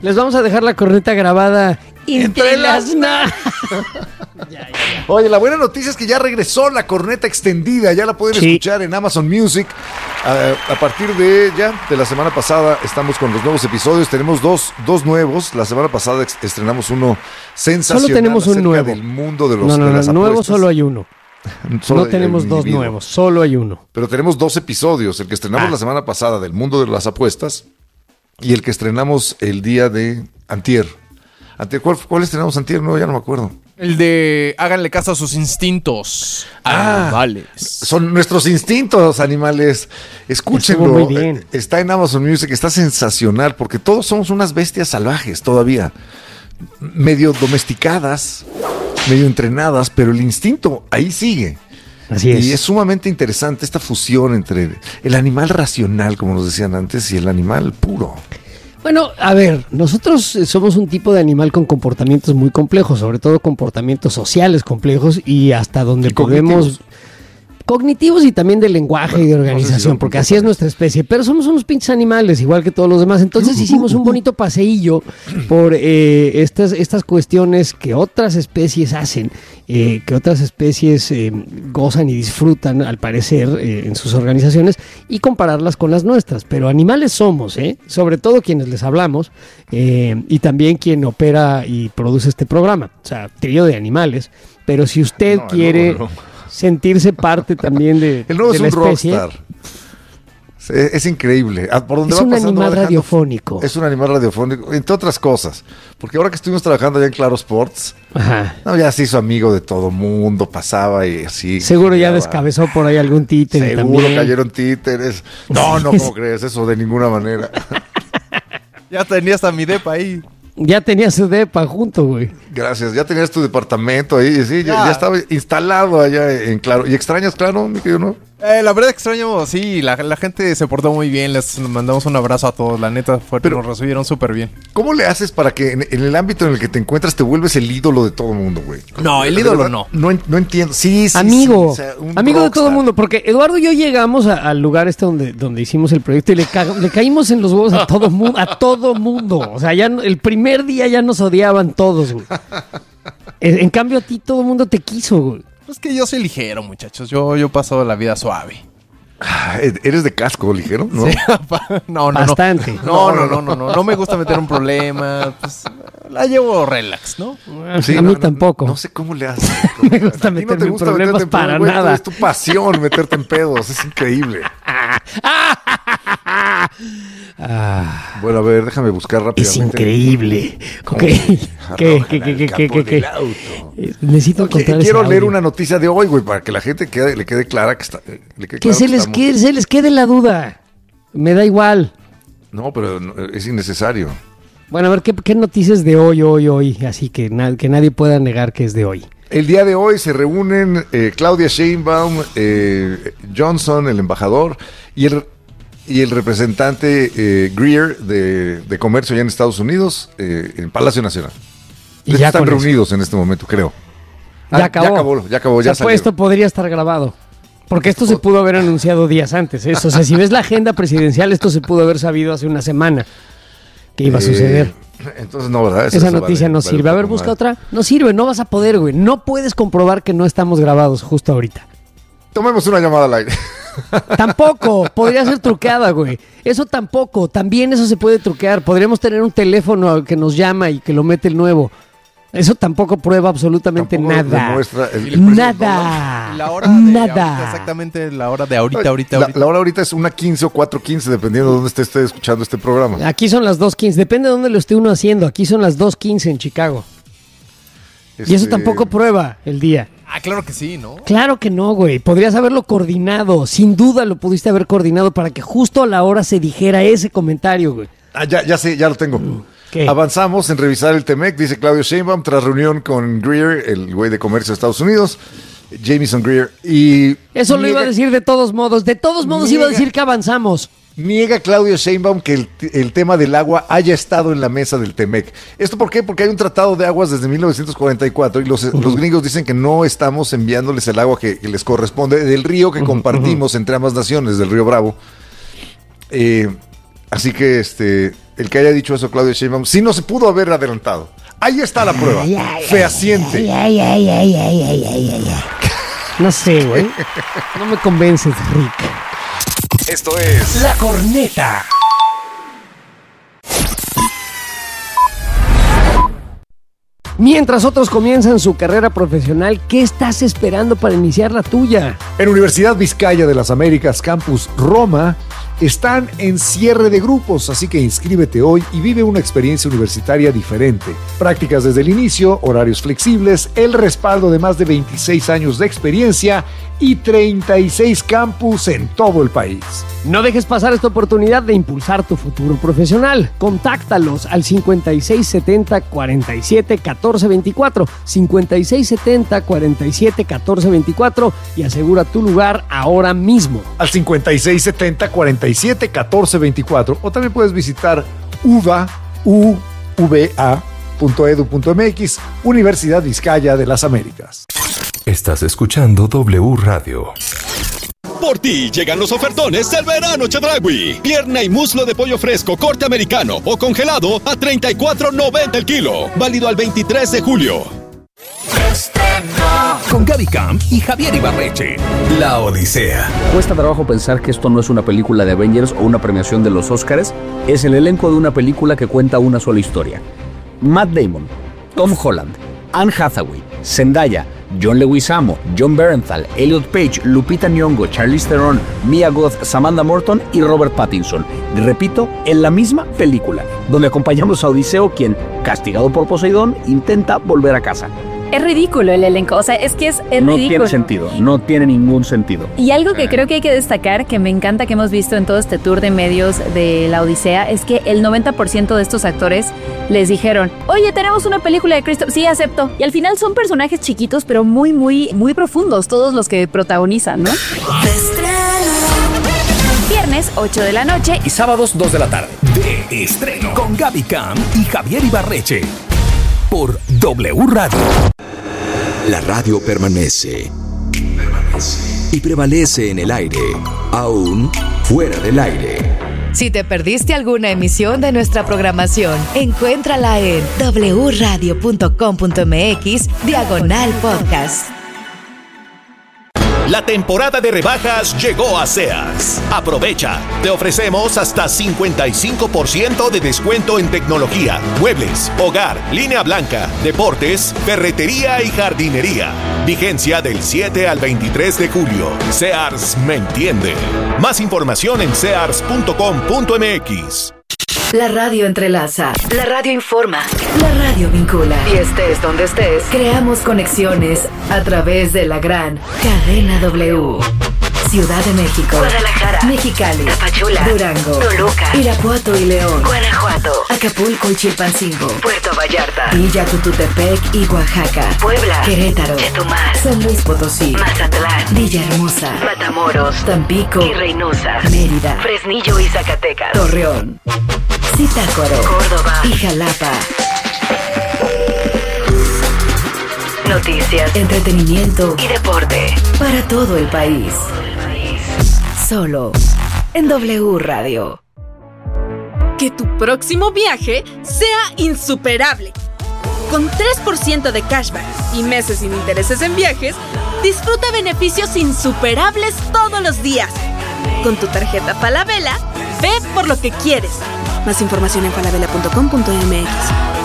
Les vamos a dejar la corneta grabada entre, entre las... Na- ya, ya, ya. Oye, la buena noticia es que ya regresó la corneta extendida. Ya la pueden sí. escuchar en Amazon Music. A, a partir de ya, de la semana pasada, estamos con los nuevos episodios. Tenemos dos, dos nuevos. La semana pasada ex- estrenamos uno sensacional. Solo tenemos un nuevo. Del mundo de los No, no, de no, las nuevo solo hay uno. Solo no tenemos dos individuo. nuevos, solo hay uno. Pero tenemos dos episodios. El que estrenamos ah. la semana pasada del mundo de las apuestas y el que estrenamos el día de antier. antier ¿Cuál, cuál estrenamos antier? No, ya no me acuerdo. El de háganle caso a sus instintos. Ah, vale. Son nuestros instintos, animales. Escúchenlo. Muy bien. Está en Amazon Music, está sensacional porque todos somos unas bestias salvajes todavía. Medio domesticadas, medio entrenadas, pero el instinto ahí sigue. Así es. Y es sumamente interesante esta fusión entre el animal racional, como nos decían antes, y el animal puro. Bueno, a ver, nosotros somos un tipo de animal con comportamientos muy complejos, sobre todo comportamientos sociales complejos y hasta donde y podemos... Cognitivos y también de lenguaje bueno, y de organización, no sé si porque así es nuestra especie, pero somos unos pinches animales, igual que todos los demás. Entonces hicimos un bonito paseillo por eh, estas, estas cuestiones que otras especies hacen, eh, que otras especies eh, gozan y disfrutan, al parecer, eh, en sus organizaciones, y compararlas con las nuestras. Pero animales somos, ¿eh? Sobre todo quienes les hablamos, eh, y también quien opera y produce este programa, o sea, trío de animales. Pero si usted no, quiere... No, no. sentirse parte también de, el nuevo de es la un especie. Rockstar. Es, es increíble. Por donde es va un pasando, animal dejando, radiofónico. Es un animal radiofónico, entre otras cosas. Porque ahora que estuvimos trabajando allá en Claro Sports, Ajá. No, ya se hizo amigo de todo mundo, pasaba y así. Seguro ya descabezó por ahí algún títere Seguro también. Seguro cayeron títeres. No, no, ¿cómo crees? Eso de ninguna manera. Ya tenía hasta mi depa ahí. Ya tenía su depa junto, güey. Gracias, ya tenías tu departamento ahí, sí, ya, ya estaba instalado allá en Claro. ¿Y extrañas Claro, mi querido, no? Eh, la verdad extraño, sí, la, la gente se portó muy bien, les mandamos un abrazo a todos, la neta, fue, pero nos recibieron súper bien. ¿Cómo le haces para que en, en el ámbito en el que te encuentras te vuelves el ídolo de todo el mundo, güey? No, el ídolo no. No, no entiendo, sí, sí, Amigo, sí, o sea, amigo rockstar. de todo el mundo, porque Eduardo y yo llegamos a, al lugar este donde, donde hicimos el proyecto y le, ca le caímos en los huevos a todo mundo, a todo mundo, o sea, ya no, el primer día ya nos odiaban todos, güey. En, en cambio a ti todo el mundo te quiso, güey. Es que yo soy ligero, muchachos, yo, yo paso la vida suave. ¿Eres de casco ligero? No, sí, no, no, Bastante. No, no, no, no, no, no me gusta meter un problema. Pues, la llevo relax, ¿no? Sí, a mí no, tampoco. No, no sé cómo le haces. No me gusta meterme no problemas meterte en para güey, nada. Es tu pasión meterte en pedos, es increíble. Ah, bueno, a ver, déjame buscar rápidamente. Es increíble. Okay. ¿Qué? ¿Qué? ¿Qué? ¿Qué? ¿Qué? ¿Qué? Necesito encontrar Quiero ese leer audio. una noticia de hoy, güey, para que la gente quede, le quede clara que está. Le quede que claro se que les estamos... quede, se les quede la duda. Me da igual. No, pero es innecesario. Bueno, a ver, ¿qué, qué noticias de hoy, hoy, hoy? Así que, na que nadie pueda negar que es de hoy. El día de hoy se reúnen eh, Claudia Sheinbaum, eh, Johnson, el embajador, y el, y el representante eh, Greer de, de Comercio allá en Estados Unidos, eh, en Palacio Nacional. Y ya están reunidos eso. en este momento, creo. Ya ah, acabó. Ya acabó, ya acabó, ya o sea, pues esto podría estar grabado. Porque esto se pudo haber anunciado días antes. ¿eh? O sea, si ves la agenda presidencial, esto se pudo haber sabido hace una semana que iba a suceder. Eh, entonces, no, ¿verdad? Esa, Esa noticia vale, no sirve. Vale a ver, busca mal. otra. No sirve, no vas a poder, güey. No puedes comprobar que no estamos grabados justo ahorita. Tomemos una llamada al aire. Tampoco, podría ser truqueada, güey. Eso tampoco, también eso se puede truquear. Podríamos tener un teléfono que nos llama y que lo mete el nuevo. Eso tampoco prueba absolutamente tampoco nada. El, el nada. La hora de nada. Ahorita, exactamente la hora de ahorita, ahorita, la, ahorita. La hora ahorita es una quince o cuatro quince, dependiendo de dónde esté, esté escuchando este programa. Aquí son las dos quince, depende de dónde lo esté uno haciendo. Aquí son las dos quince en Chicago. Este... Y eso tampoco prueba el día. Ah, claro que sí, ¿no? Claro que no, güey. Podrías haberlo coordinado. Sin duda lo pudiste haber coordinado para que justo a la hora se dijera ese comentario, güey. Ah, ya, ya sé, ya lo tengo. ¿Qué? Avanzamos en revisar el T M E C, dice Claudio Sheinbaum, tras reunión con Greer, el güey de comercio de Estados Unidos, Jamieson Greer, y... Eso niega, lo iba a decir de todos modos. De todos modos niega, iba a decir que avanzamos. Niega Claudio Sheinbaum que el, el tema del agua haya estado en la mesa del T M E C. ¿Esto por qué? Porque hay un tratado de aguas desde mil novecientos cuarenta y cuatro y los, uh-huh. los gringos dicen que no estamos enviándoles el agua que, que les corresponde del río que uh-huh. compartimos uh-huh. entre ambas naciones, del río Bravo. Eh, así que este el que haya dicho eso Claudia Sheinbaum, sí no se pudo haber adelantado. Ahí está la prueba, ay, ay, fehaciente. Ay, ay, ay, ay, ay, ay, ay, ay. No sé, güey. No me convences, Rick. Esto es La Corneta. Mientras otros comienzan su carrera profesional, ¿qué estás esperando para iniciar la tuya? En Universidad Vizcaya de las Américas, Campus Roma, están en cierre de grupos, así que inscríbete hoy y vive una experiencia universitaria diferente. Prácticas desde el inicio, horarios flexibles, el respaldo de más de veintiséis años de experiencia y treinta y seis campus en todo el país. No dejes pasar esta oportunidad de impulsar tu futuro profesional. Contáctalos al cincuenta y seis setenta, cuarenta y siete, catorce veinticuatro, cincuenta y seis setenta, cuarenta y siete, catorce veinticuatro y asegura tu lugar ahora mismo. Al cincuenta y seis setenta, cuarenta y siete, catorce veinticuatro o también puedes visitar uva, u v a punto edu punto m x, Universidad Vizcaya de las Américas. Estás escuchando W Radio. Por ti llegan los ofertones del verano Chedraui. Pierna y muslo de pollo fresco corte americano o congelado a treinta y cuatro noventa el kilo. Válido al veintitrés de julio. Con Gaby Camp y Javier Ibarreche. La Odisea. Cuesta trabajo pensar que esto no es una película de Avengers o una premiación de los Óscares. Es el elenco de una película que cuenta una sola historia. Matt Damon, Tom Holland, Anne Hathaway, Zendaya, John Leguizamo, John Bernthal, Elliot Page, Lupita Nyong'o, Charlize Theron, Mia Goth, Samantha Morton y Robert Pattinson. Y repito, en la misma película, donde acompañamos a Odiseo, quien, castigado por Poseidón, intenta volver a casa. Es ridículo el elenco, o sea, es que es, es no ridículo. tiene sentido, no tiene ningún sentido. Y algo que creo que hay que destacar, que me encanta que hemos visto en todo este tour de medios de la Odisea, es que el noventa por ciento de estos actores les dijeron, oye, tenemos una película de Cristo, sí, acepto. Y al final son personajes chiquitos, pero muy, muy, muy profundos, todos los que protagonizan, ¿no? Viernes, ocho de la noche. Y sábados, dos de la tarde. De estreno. Con Gaby Camp y Javier Ibarreche. Por W Radio. La radio permanece. Permanece. Y prevalece en el aire, aún fuera del aire. Si te perdiste alguna emisión de nuestra programación, encuéntrala en w radio punto com punto m x diagonal podcast. La temporada de rebajas llegó a Sears. Aprovecha. Te ofrecemos hasta cincuenta y cinco por ciento de descuento en tecnología, muebles, hogar, línea blanca, deportes, ferretería y jardinería. Vigencia del siete al veintitrés de julio. Sears me entiende. Más información en sears punto com punto m x. La radio entrelaza, la radio informa, la radio vincula. Y estés donde estés, creamos conexiones a través de la gran cadena W. Ciudad de México, Guadalajara, Mexicali, Tapachula, Durango, Toluca, Irapuato y León, Guanajuato, Acapulco y Chilpancingo, Puerto Vallarta, Villa Tututepec y Oaxaca, Puebla, Querétaro, Chetumal, San Luis Potosí, Mazatlán, Villahermosa, Matamoros, Tampico y Reynosa, Mérida, Fresnillo y Zacatecas, Torreón, Zitácuaro, Córdoba y Jalapa. Noticias, entretenimiento y deporte para todo el país. Solo en W Radio. Que tu próximo viaje sea insuperable. Con tres por ciento de cashback y meses sin intereses en viajes, disfruta beneficios insuperables todos los días. Con tu tarjeta Falabella, ve por lo que quieres. Más información en falabella punto com punto m x.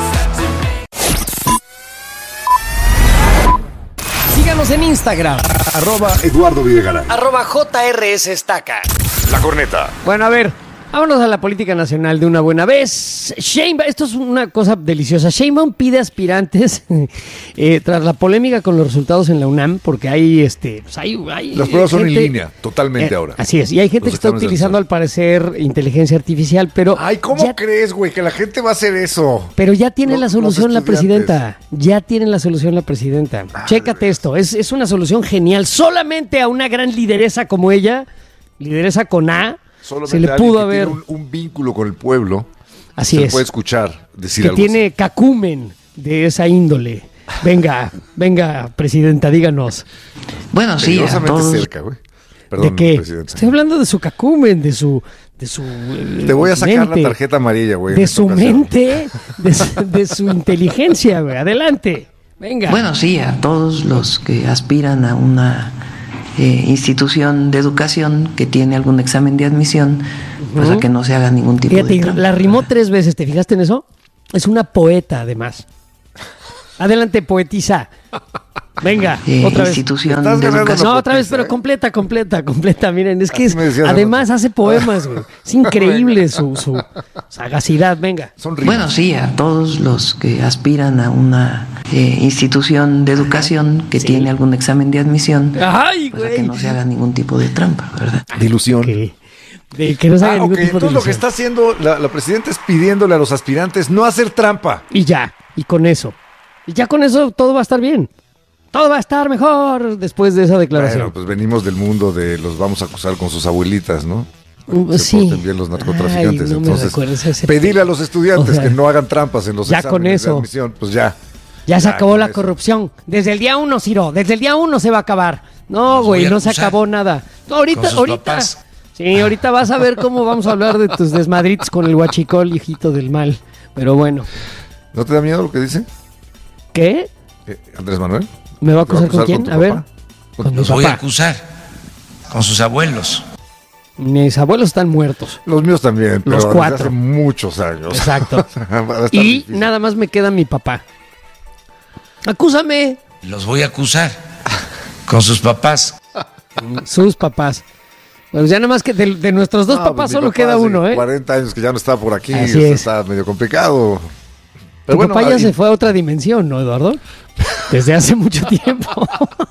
Síganos en Instagram. Arroba Eduardo Videgaray. Arroba J R S Estaca. La Corneta. Bueno, a ver, vámonos a la política nacional de una buena vez. Sheinbaum, esto es una cosa deliciosa. Sheinbaum pide aspirantes eh, tras la polémica con los resultados en la UNAM, porque hay, este, pues hay, hay las pruebas gente, son en línea, totalmente eh, ahora. Así es, y hay gente los que está utilizando al parecer inteligencia artificial, pero... Ay, ¿cómo ya, crees, güey, que la gente va a hacer eso? Pero ya tiene no, la solución la presidenta. Ya tiene la solución la presidenta. Ah, Chécate esto, es, es una solución genial. Solamente a una gran lideresa como ella, lideresa con A, solamente se le pudo haber un, un vínculo con el pueblo. Así se es. puede escuchar decir que algo tiene así. cacumen de esa índole. Venga, venga, presidenta, díganos. Bueno, sí, a todos. cerca, güey. Perdón, ¿de qué? presidenta. Estoy hablando de su cacumen, de su de su... Te voy a sacar mente, la tarjeta amarilla, güey. De su ocasión. mente, de su, de su inteligencia, güey. Adelante, venga. Bueno, sí, a todos los que aspiran a una eh, institución de educación que tiene algún examen de admisión, uh-huh. pues a que no se haga ningún tipo Fíjate, de trampa. La rimó tres veces, ¿te fijaste en eso? Es una poeta, además. Adelante, poetisa. Venga, eh, otra vez. Institución de educación. No, otra vez, pero ¿eh? completa, completa, completa. Miren, es que es, además hace poemas, güey. Es increíble su, su sagacidad. Venga. Bueno, sí, a todos los que aspiran a una eh, institución de educación que sí. tiene algún examen de admisión, Ay, pues a que no se haga ningún tipo de trampa, ¿verdad? De ilusión. Okay. De que no se haga ah, ningún okay. tipo de Entonces lo que está haciendo la, la presidenta es pidiéndole a los aspirantes no hacer trampa. Y ya, y con eso. Y ya con eso todo va a estar bien. Todo va a estar mejor después de esa declaración. Bueno, pues venimos del mundo de los vamos a acusar con sus abuelitas, ¿no? Uh, Se sí. porten bien los narcotraficantes. Ay, no Entonces, pedirle a los estudiantes o sea, que no hagan trampas en los ya exámenes con eso. de admisión, pues ya. Ya se acabó la eso. corrupción. Desde el día uno, Ciro. Desde el día uno se va a acabar. No, güey, no se acabó nada. No, ahorita, ahorita. Papás. Sí, ahorita vas a ver cómo vamos a hablar de tus desmadritos con el huachicol, hijito del mal. Pero bueno. ¿No te da miedo lo que dice? ¿Qué? Eh, Andrés Manuel. ¿Me va a acusar, con quién? Con a ver. Con Los voy a acusar. Con sus abuelos. Mis abuelos están muertos. Los míos también, pero los cuatro. Desde hace muchos años. Exacto. y difícil. Nada más me queda mi papá. Acúsame. Los voy a acusar. Con sus papás. Sus papás. Bueno, ya nada más que de, de nuestros dos no, papás solo papá queda uno, ¿eh? cuarenta años que ya no está por aquí. Así es. Está medio complicado. Pero tu bueno, papá ya ahí... se fue a otra dimensión, ¿no, Eduardo? Desde hace mucho tiempo.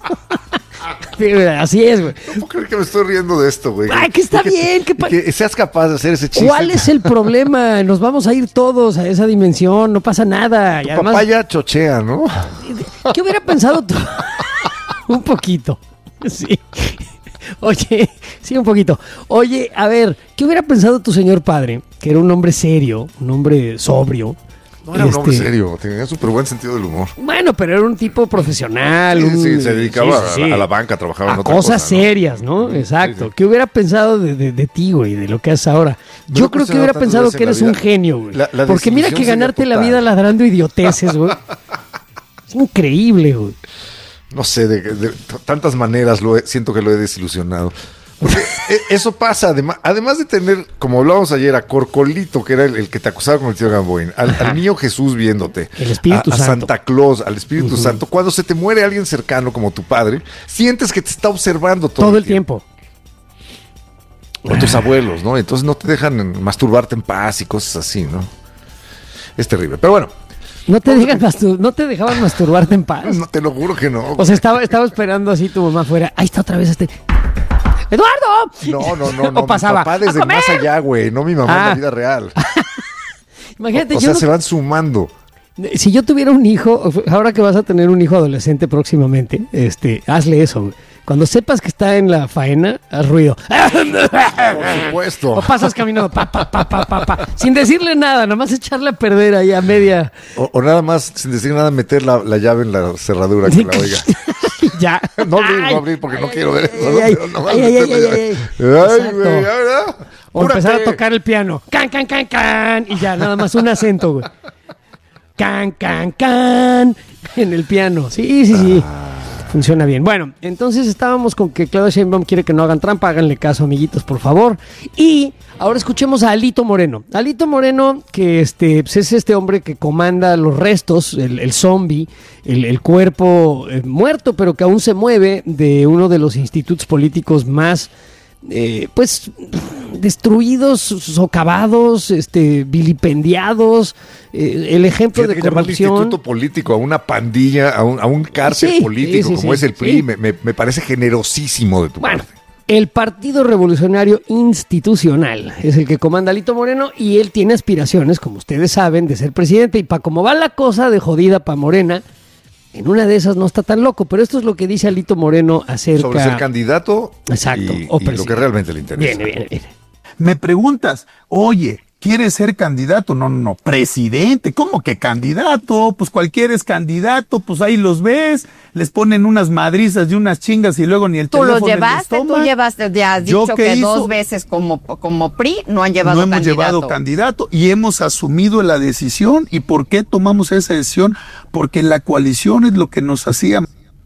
Así es, güey. No puedo creer que me estoy riendo de esto, güey. Ay, que está que, bien. Que, pa... que seas capaz de hacer ese chiste. ¿Cuál es el problema? Nos vamos a ir todos a esa dimensión, no pasa nada. Tu y además, papá ya chochea, ¿no? ¿Qué hubiera pensado tú? Un poquito, sí. Oye, sí, un poquito. Oye, a ver, ¿qué hubiera pensado tu señor padre? Que era un hombre serio, un hombre sobrio. No era este... un hombre serio, tenía súper buen sentido del humor. Bueno, pero era un tipo profesional. Sí, un... sí, se dedicaba sí, sí, a, sí. a la banca, trabajaba a en otra cosas cosa, ¿no? serias, ¿no? Exacto. Sí, sí. ¿Qué hubiera pensado de, de, de ti, güey, de lo que haces ahora? No Yo creo que hubiera pensado que eres un genio, güey. La, la Porque mira que ganarte la vida ladrando idioteces, güey. Es increíble, güey. No sé, de, de, de tantas maneras lo he, siento que lo he desilusionado. Porque eso pasa, además, además de tener, como hablábamos ayer, a Corcolito, que era el, el que te acusaba con el tío Gamboín, al, al niño Jesús viéndote, el Espíritu a, a Santo. Santa Claus, al Espíritu Uh-huh. Santo, cuando se te muere alguien cercano como tu padre, sientes que te está observando todo, todo el el tiempo. tiempo. O tus abuelos, ¿no? Entonces no te dejan masturbarte en paz y cosas así, ¿no? Es terrible, pero bueno. ¿No te, dejan mastur- ¿No te dejaban masturbarte en paz? No, te lo juro que no. O sea, estaba, estaba esperando así tu mamá afuera. Ahí está otra vez este... ¡Eduardo! No, no, no, no. O pasaba, mi papá desde más allá, güey. No mi mamá ah. en la vida real. Imagínate, o, o yo sea, no... se van sumando. Si yo tuviera un hijo, ahora que vas a tener un hijo adolescente próximamente, este, hazle eso, güey. Cuando sepas que está en la faena, haz ruido. Por supuesto. O pasas caminando, pa, pa, pa, pa, pa, pa, sin decirle nada, nada más echarle a perder ahí a media. O, o nada más, sin decir nada, meter la, la llave en la cerradura que la oiga. Ya. No abrir, no abrir, porque ay, no quiero ver eso. Ay, no, no, ay, ay, ay, ay, ay, ay, güey, ¿verdad? O empezar a tocar el piano. Can, can, can, can. Y ya, nada más un acento, güey. Can, can, can. En el piano. Sí, sí, sí. Ah. Funciona bien. Bueno, entonces estábamos con que Claudia Sheinbaum quiere que no hagan trampa. Háganle caso, amiguitos, por favor. Y ahora escuchemos a Alito Moreno. Alito Moreno, que este, pues es este hombre que comanda los restos, el, el zombie, el, el cuerpo eh, muerto, pero que aún se mueve, de uno de los institutos políticos más... Eh, pues destruidos, socavados, este, vilipendiados, eh, el ejemplo Fíjate de que corrupción. Llamar instituto político a una pandilla, a un, a un cárcel sí, político sí, sí, como sí, es el P R I, sí. me, me, me parece generosísimo de tu bueno, parte. El Partido Revolucionario Institucional es el que comanda Alito Moreno y él tiene aspiraciones, como ustedes saben, de ser presidente. Y para cómo va la cosa de jodida para Morena, en una de esas no está tan loco, pero esto es lo que dice Alito Moreno acerca... Sobre ser candidato Exacto, y, o y lo que realmente le interesa. Viene, viene, viene. Me preguntas, oye, ¿Quiere ser candidato? No, no, no, presidente. ¿Cómo que candidato? Pues cualquiera es candidato, pues ahí los ves, les ponen unas madrizas y unas chingas y luego ni el ¿Tú teléfono los llevaste? ¿Tú llevaste? Ya has dicho que hizo, dos veces como, como P R I no han llevado candidato. No hemos candidato. llevado candidato y hemos asumido la decisión. ¿Y por qué tomamos esa decisión? Porque la coalición es lo que nos hacía.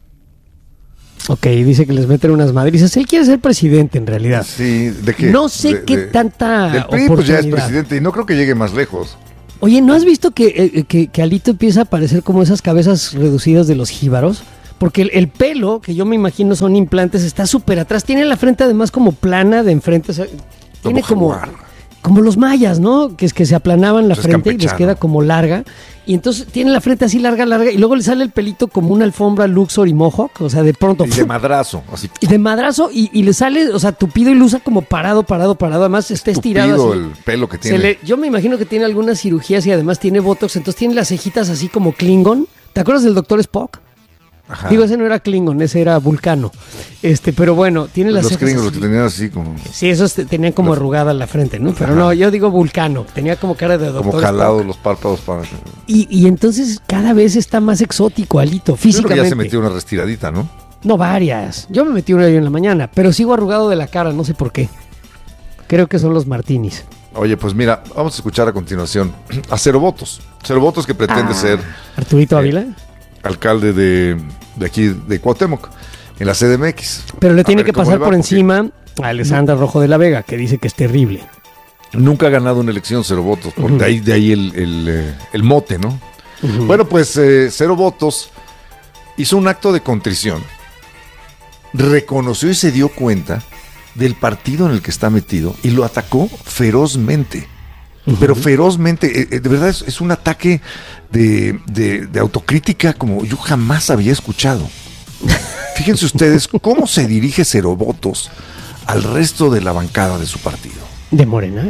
Ok, dice que les meten unas madrizas. Él quiere ser presidente en realidad. Sí, ¿de qué? No sé de, qué de, tanta del P R I, pues ya es presidente y no creo que llegue más lejos. Oye, ¿no has visto que, eh, que, que Alito empieza a parecer como esas cabezas reducidas de los jíbaros? Porque el, el pelo, que yo me imagino son implantes, está súper atrás. Tiene la frente además como plana de enfrente. O sea, tiene como, como los mayas, ¿no? Que es que se aplanaban la Eso frente y les queda como larga. Y entonces tiene la frente así larga, larga, y luego le sale el pelito como una alfombra Luxor y Mohawk, o sea, de pronto. Y de madrazo, así. Y de madrazo, y, y le sale, o sea, tupido y lo usa como parado, parado, parado. Además está estirado tupido así. el pelo que tiene. Se le, yo me imagino que tiene algunas cirugías y además tiene botox, entonces tiene las cejitas así como Klingon. ¿Te acuerdas del Doctor Spock? Ajá. Digo, ese no era Klingon, ese era Vulcano. Este, pero bueno, tiene las Los cejas Klingons así. los tenían así como... Sí, esos te- tenían como los... arrugada la frente, ¿no? Pero Ajá. no, yo digo Vulcano. Tenía como cara de Doctor Como jalados Spock. los párpados para... Y, y entonces cada vez está más exótico, Alito, físicamente. Creo que ya se metió una restiradita, ¿no? No, varias. Yo me metí una en la mañana, pero sigo arrugado de la cara, no sé por qué. Creo que son los martinis. Oye, pues mira, vamos a escuchar a continuación a Cero Votos. Cero Votos que pretende Ah, ser... Arturito Ávila. Eh, alcalde de, de aquí, de Cuauhtémoc, en la C D M X. Pero le A tiene ver que cómo pasar le va, por porque encima a Alessandra Rojo de la Vega, que dice que es terrible. Nunca ha ganado una elección Cero Votos, por Ujú. de ahí, de ahí el, el, eh, el mote, ¿no? Ujú. Bueno, pues eh, Cero Votos hizo un acto de contrición, reconoció y se dio cuenta del partido en el que está metido y lo atacó ferozmente. Pero ferozmente, eh, de verdad es, es un ataque de, de, de autocrítica como yo jamás había escuchado. Fíjense ustedes cómo se dirige Cero Votos al resto de la bancada de su partido. ¿De Morena?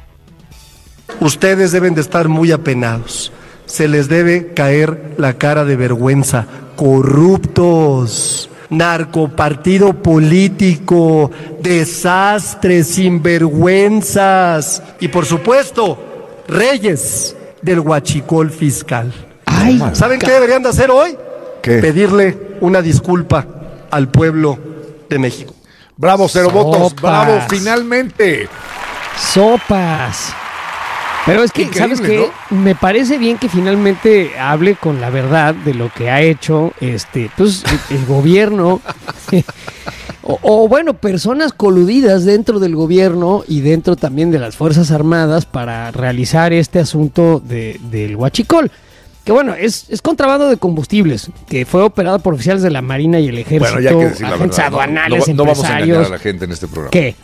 Ustedes deben de estar muy apenados. Se les debe caer la cara de vergüenza. Corruptos, narcopartido político, desastres, sinvergüenzas y por supuesto, reyes del huachicol fiscal. Ay, ¿Saben qué deberían de hacer hoy? ¿Qué? Pedirle una disculpa al pueblo de México. Bravo, Cero Votos, Sopas. bravo, finalmente. Sopas. Pero es que, Increíble, ¿sabes qué? Me parece bien que finalmente hable con la verdad de lo que ha hecho este, pues, el, el gobierno. o, o, bueno, personas coludidas dentro del gobierno y dentro también de las Fuerzas Armadas para realizar este asunto de, del huachicol. Que bueno, es, es contrabando de combustibles, que fue operado por oficiales de la Marina y el Ejército, Bueno, ya hay que decir la agentes verdad. No, aduanales, no, no vamos a engañar empresarios. a la gente en este programa. ¿Qué?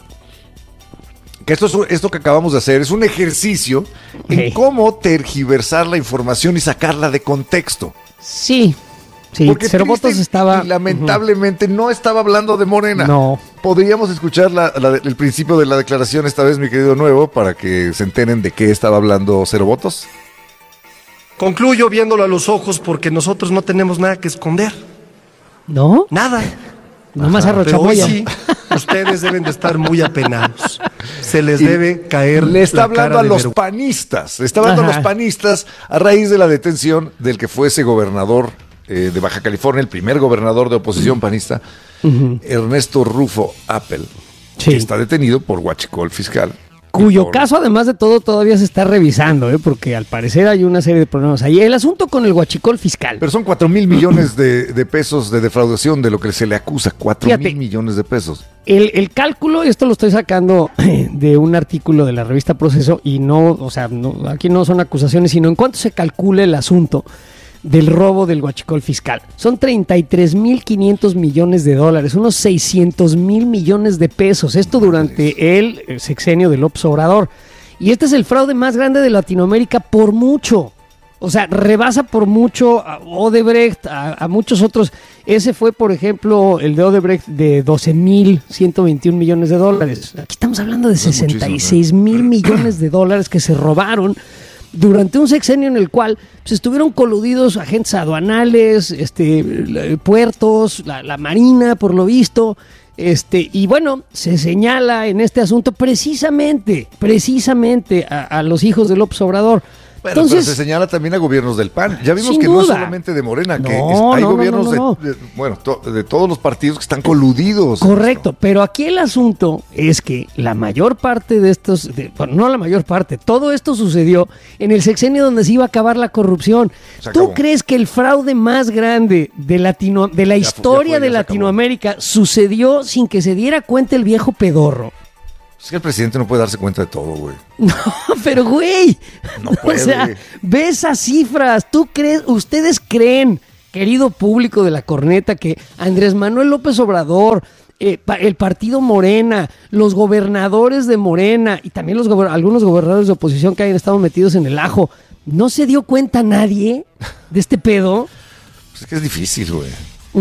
Que esto, es, un- esto que acabamos de hacer es un ejercicio en Hey. cómo tergiversar la información y sacarla de contexto. Sí, sí, Porque Cero triste Votos estaba... y lamentablemente no estaba hablando de Morena. No. Podríamos escuchar la- la- el principio de la declaración esta vez, mi querido Nuevo, para que se enteren de qué estaba hablando Cero Votos. Concluyo viéndolo a los ojos porque nosotros no tenemos nada que esconder. ¿No? Nada. Nomás Pero hoy arrochamoya. sí, ustedes deben de estar muy apenados. Se les Y debe caer Le está la hablando cara a de los vergüenza. panistas. Le está hablando a Ajá. los panistas a raíz de la detención del que fuese gobernador eh, de Baja California, el primer gobernador de oposición panista, Ujú. Ernesto Rufo Appel, Sí. que está detenido por huachicol fiscal. Cuyo Por- caso, además de todo, todavía se está revisando, ¿eh? Porque al parecer hay una serie de problemas ahí. El asunto con el huachicol fiscal. Pero son cuatro mil millones de, de pesos de defraudación de lo que se le acusa. Cuatro Fíjate. mil millones de pesos. El, el cálculo, esto lo estoy sacando de un artículo de la revista Proceso y no, o sea, no, aquí no son acusaciones, sino en cuánto se calcula el asunto del robo del huachicol fiscal. Son treinta y tres mil quinientos millones de dólares, unos seiscientos mil millones de pesos. Esto durante el sexenio de López Obrador. Y este es el fraude más grande de Latinoamérica por mucho. O sea, rebasa por mucho a Odebrecht, a, a muchos otros. Ese fue, por ejemplo, el de Odebrecht de doce mil ciento veintiún millones de dólares. Aquí estamos hablando de Es muchísimo, sesenta y seis mil millones de dólares que se robaron durante un sexenio en el cual pues, estuvieron coludidos agentes aduanales, este, puertos, la, la marina, por lo visto. Este, y bueno, se señala en este asunto precisamente, precisamente a, a los hijos de López Obrador. Bueno, Entonces, pero se señala también a gobiernos del P A N. Ya vimos que duda. no es solamente de Morena, no, que es, hay no, gobiernos no, no, no. De, de, bueno, to, de todos los partidos que están coludidos. Correcto, pero aquí el asunto es que la mayor parte de estos, de, bueno, no la mayor parte, todo esto sucedió en el sexenio donde se iba a acabar la corrupción. ¿Tú crees que el fraude más grande de, Latino, de la ya historia fue, fue, de Latinoamérica sucedió sin que se diera cuenta el viejo pedorro? Es que el presidente no puede darse cuenta de todo, güey. No, pero güey, no puede. O sea, ve esas cifras. ¿Tú crees, ustedes creen, querido público de La Corneta, que Andrés Manuel López Obrador, eh, el partido Morena, los gobernadores de Morena y también los gober- algunos gobernadores de oposición que hayan estado metidos en el ajo, no se dio cuenta nadie de este pedo? Pues es que es difícil, güey.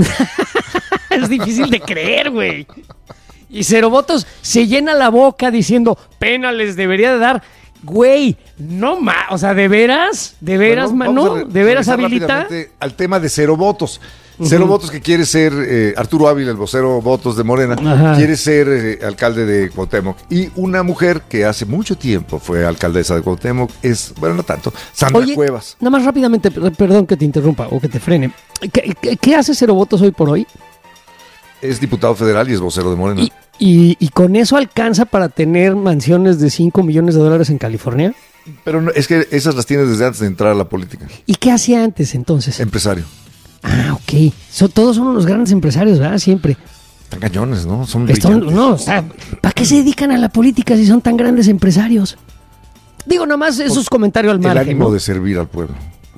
Es difícil de creer, güey. Y Cero Votos se llena la boca diciendo, pena les debería de dar. Güey, no más, o sea, ¿de veras? ¿De veras, bueno, mano? Re- ¿De veras habilita? Al tema de Cero Votos. Uh-huh. Cero Votos que quiere ser, eh, Arturo Ávila, el vocero Votos de Morena, Ajá. quiere ser eh, alcalde de Cuauhtémoc. Y una mujer que hace mucho tiempo fue alcaldesa de Cuauhtémoc es, bueno, no tanto, Sandra Oye, Cuevas. Nada más rápidamente, perdón que te interrumpa o que te frene. ¿Qué, qué, qué hace Cero Votos hoy por hoy? Es diputado federal y es vocero de Morena. ¿Y, y, y con eso alcanza para tener mansiones de cinco millones de dólares en California? Pero no, es que esas las tiene desde antes de entrar a la política. ¿Y qué hacía antes entonces? Empresario. Ah, ok. So, todos son unos grandes empresarios, ¿verdad? Siempre. Están cañones, ¿no? Son Están, no, o sea, ¿para qué se dedican a la política si son tan grandes empresarios? Digo, nomás esos comentarios al margen. El ánimo ¿no? de servir al pueblo.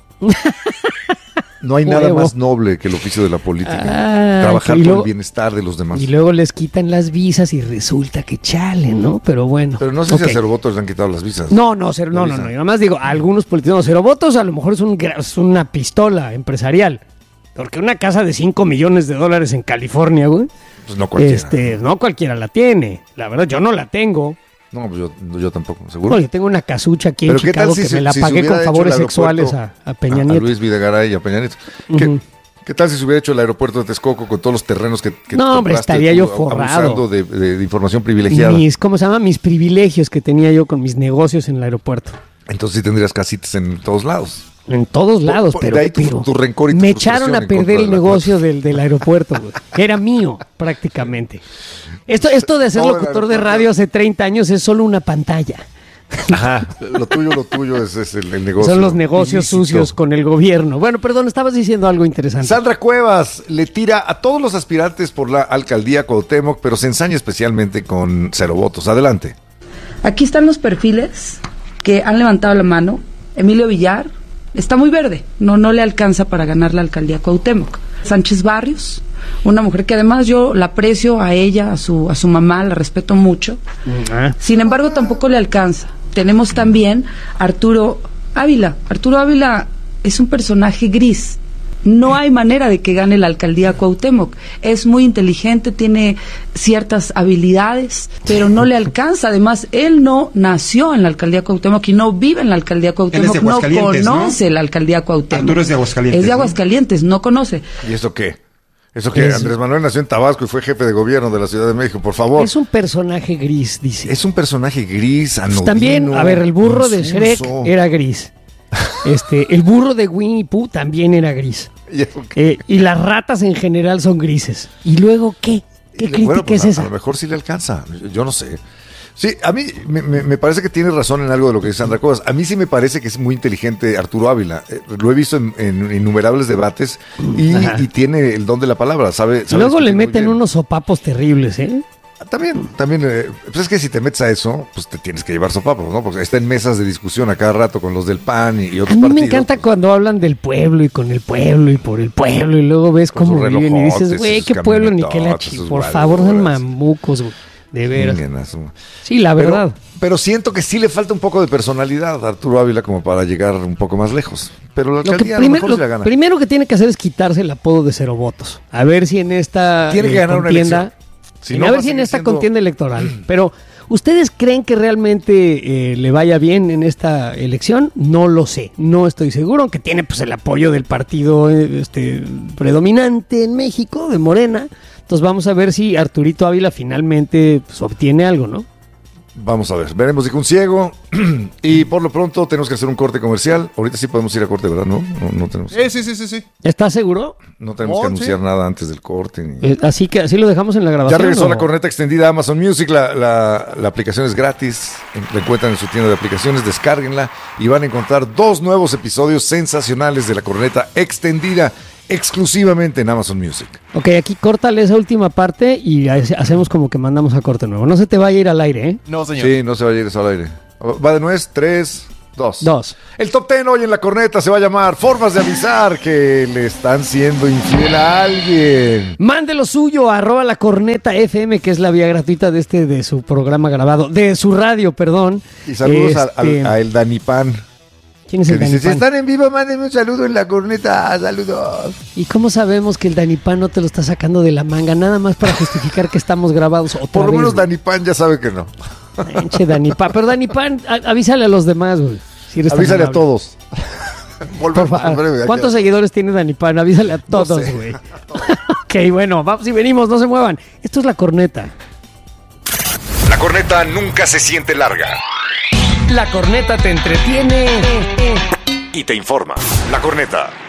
No hay nada más noble que el oficio de la política. Ah, trabajar por luego, el bienestar de los demás. Y luego les quitan las visas y resulta que chale, ¿no? Pero bueno. Pero no sé okay. si a Cero Votos le han quitado las visas. No, no, cero, no, no, no. Yo nada más digo, a algunos políticos, no, Cero Votos a lo mejor es, un, es una pistola empresarial. Porque una casa de cinco millones de dólares en California, güey. Pues no cualquiera. Este, no cualquiera la tiene. La verdad, yo no la tengo. No, pues yo, yo tampoco, seguro. No, yo tengo una casucha aquí en Chicago si que se, me la si pagué con favores sexuales a, a Peña Nieto. A Luis Videgaray y a Peña Nieto. Uh-huh. ¿Qué, ¿Qué tal si se hubiera hecho el aeropuerto de Texcoco con todos los terrenos que, que no, hombre, estaría tú, yo forrado. Abusando de, de, de información privilegiada. Mis, ¿cómo se llama? Mis privilegios que tenía yo con mis negocios en el aeropuerto. Entonces sí tendrías casitas en todos lados. En todos lados, por, por, pero, de ahí tu, pero tu rencor y tu me echaron a perder el negocio del, del aeropuerto, güey, que era mío prácticamente. Esto, esto de ser no, locutor de radio hace treinta años es solo una pantalla. Ajá, lo tuyo, lo tuyo es, es el, el negocio. Son los negocios ilícito. Sucios con el gobierno. Bueno, perdón, estabas diciendo algo interesante. Sandra Cuevas le tira a todos los aspirantes por la alcaldía Cuauhtémoc, pero se ensaña especialmente con Cero Votos. Adelante. Aquí están los perfiles que han levantado la mano. Emilio Villar está muy verde, no, no le alcanza para ganar la alcaldía Cuauhtémoc. Sánchez Barrios, una mujer que además yo la aprecio a ella, a su, a su mamá, la respeto mucho. Uh-huh. Sin embargo, tampoco le alcanza. Tenemos también Arturo Ávila. Arturo Ávila es un personaje gris. No hay manera de que gane la alcaldía Cuauhtémoc. Es muy inteligente, tiene ciertas habilidades, pero no le alcanza. Además, él no nació en la alcaldía Cuauhtémoc y no vive en la alcaldía Cuauhtémoc. No conoce ¿no? la alcaldía Cuauhtémoc. Arturo es de Aguascalientes. Es de Aguascalientes, ¿no? no conoce. ¿Y eso qué? Eso que es, Andrés Manuel nació en Tabasco y fue jefe de gobierno de la Ciudad de México, por favor. Es un personaje gris, dice. Es un personaje gris, anodino. Pues también, a ver, el burro de Shrek era gris. Este, el burro de Winnie Pooh también era gris. ¿Y, eh, y las ratas en general son grises. ¿Y luego qué? ¿Qué crítica bueno, pues, es esa? A lo mejor sí le alcanza, yo no sé. Sí, a mí me, me, me parece que tiene razón en algo de lo que dice Sandra Cuevas. A mí sí me parece que es muy inteligente Arturo Ávila. Eh, lo he visto en, en innumerables debates y, y tiene el don de la palabra. Sabe, sabe luego le meten unos sopapos terribles, ¿eh? También, también, eh, pues es que si te metes a eso, pues te tienes que llevar sopapos, ¿no? Porque está en mesas de discusión a cada rato con los del P A N y, y otros partidos. A mí me encanta pues, cuando hablan del pueblo y con el pueblo y por el pueblo y luego ves cómo viven y dices, güey, qué pueblo ni qué la chi, por favor, son mamucos, güey. De veras. Sí, la verdad. Pero, pero siento que sí le falta un poco de personalidad a Arturo Ávila como para llegar un poco más lejos. Pero la alcaldía a lo mejor lo, se la gana. Primero que tiene que hacer es quitarse el apodo de Cero Votos. A ver si en esta tiene que eh, ganar contienda, una elección. Si y no, a ver si en esta siendo... contienda electoral. Pero ¿Ustedes creen que realmente eh, le vaya bien en esta elección? No lo sé, no estoy seguro, aunque tiene pues el apoyo del partido eh, este, predominante en México, de Morena. Entonces vamos a ver si Arturito Ávila finalmente pues, obtiene algo, ¿no? Vamos a ver, veremos, dijo un ciego. Y por lo pronto tenemos que hacer un corte comercial. Ahorita sí podemos ir a corte, ¿verdad? No, no, no tenemos. Sí, sí, sí, sí, sí. ¿Estás seguro? No tenemos Oh, que anunciar sí. nada antes del corte. Ni... Eh, así que así lo dejamos en la grabación. Ya regresó ¿o? la corneta extendida a Amazon Music. La, la, la aplicación es gratis. La encuentran en su tienda de aplicaciones. Descárguenla y van a encontrar dos nuevos episodios sensacionales de la corneta extendida exclusivamente en Amazon Music. Ok, aquí córtale esa última parte y hacemos como que mandamos a corte nuevo. No se te vaya a ir al aire, ¿eh? No, señor. Sí, no se va a ir eso al aire. Va de nuez, tres, dos. Dos. El top ten hoy en la corneta se va a llamar Formas de avisar que le están siendo infiel a alguien. Mande lo suyo a arroba la corneta F M, que es la vía gratuita de este, de su programa grabado, de su radio, perdón. Y saludos este... a, a, a el Danipan. ¿Quién es que el dice, Danipan? si están en vivo, mándenme un saludo en la corneta, saludos. ¿Y cómo sabemos que el Danipan no te lo está sacando de la manga? Nada más para justificar que estamos grabados otra Por lo vez, menos güey. Danipan ya sabe que no. Enche Danipan, pero Danipan, a- avísale a los demás, güey. Si eres tan Avísale a amable. todos. Por favor. ¿Cuántos seguidores tiene Danipan? Avísale a todos, sé. güey. Ok, bueno, vamos y venimos, no se muevan. Esto es la corneta. La corneta nunca se siente larga La corneta te entretiene y te informa. La corneta.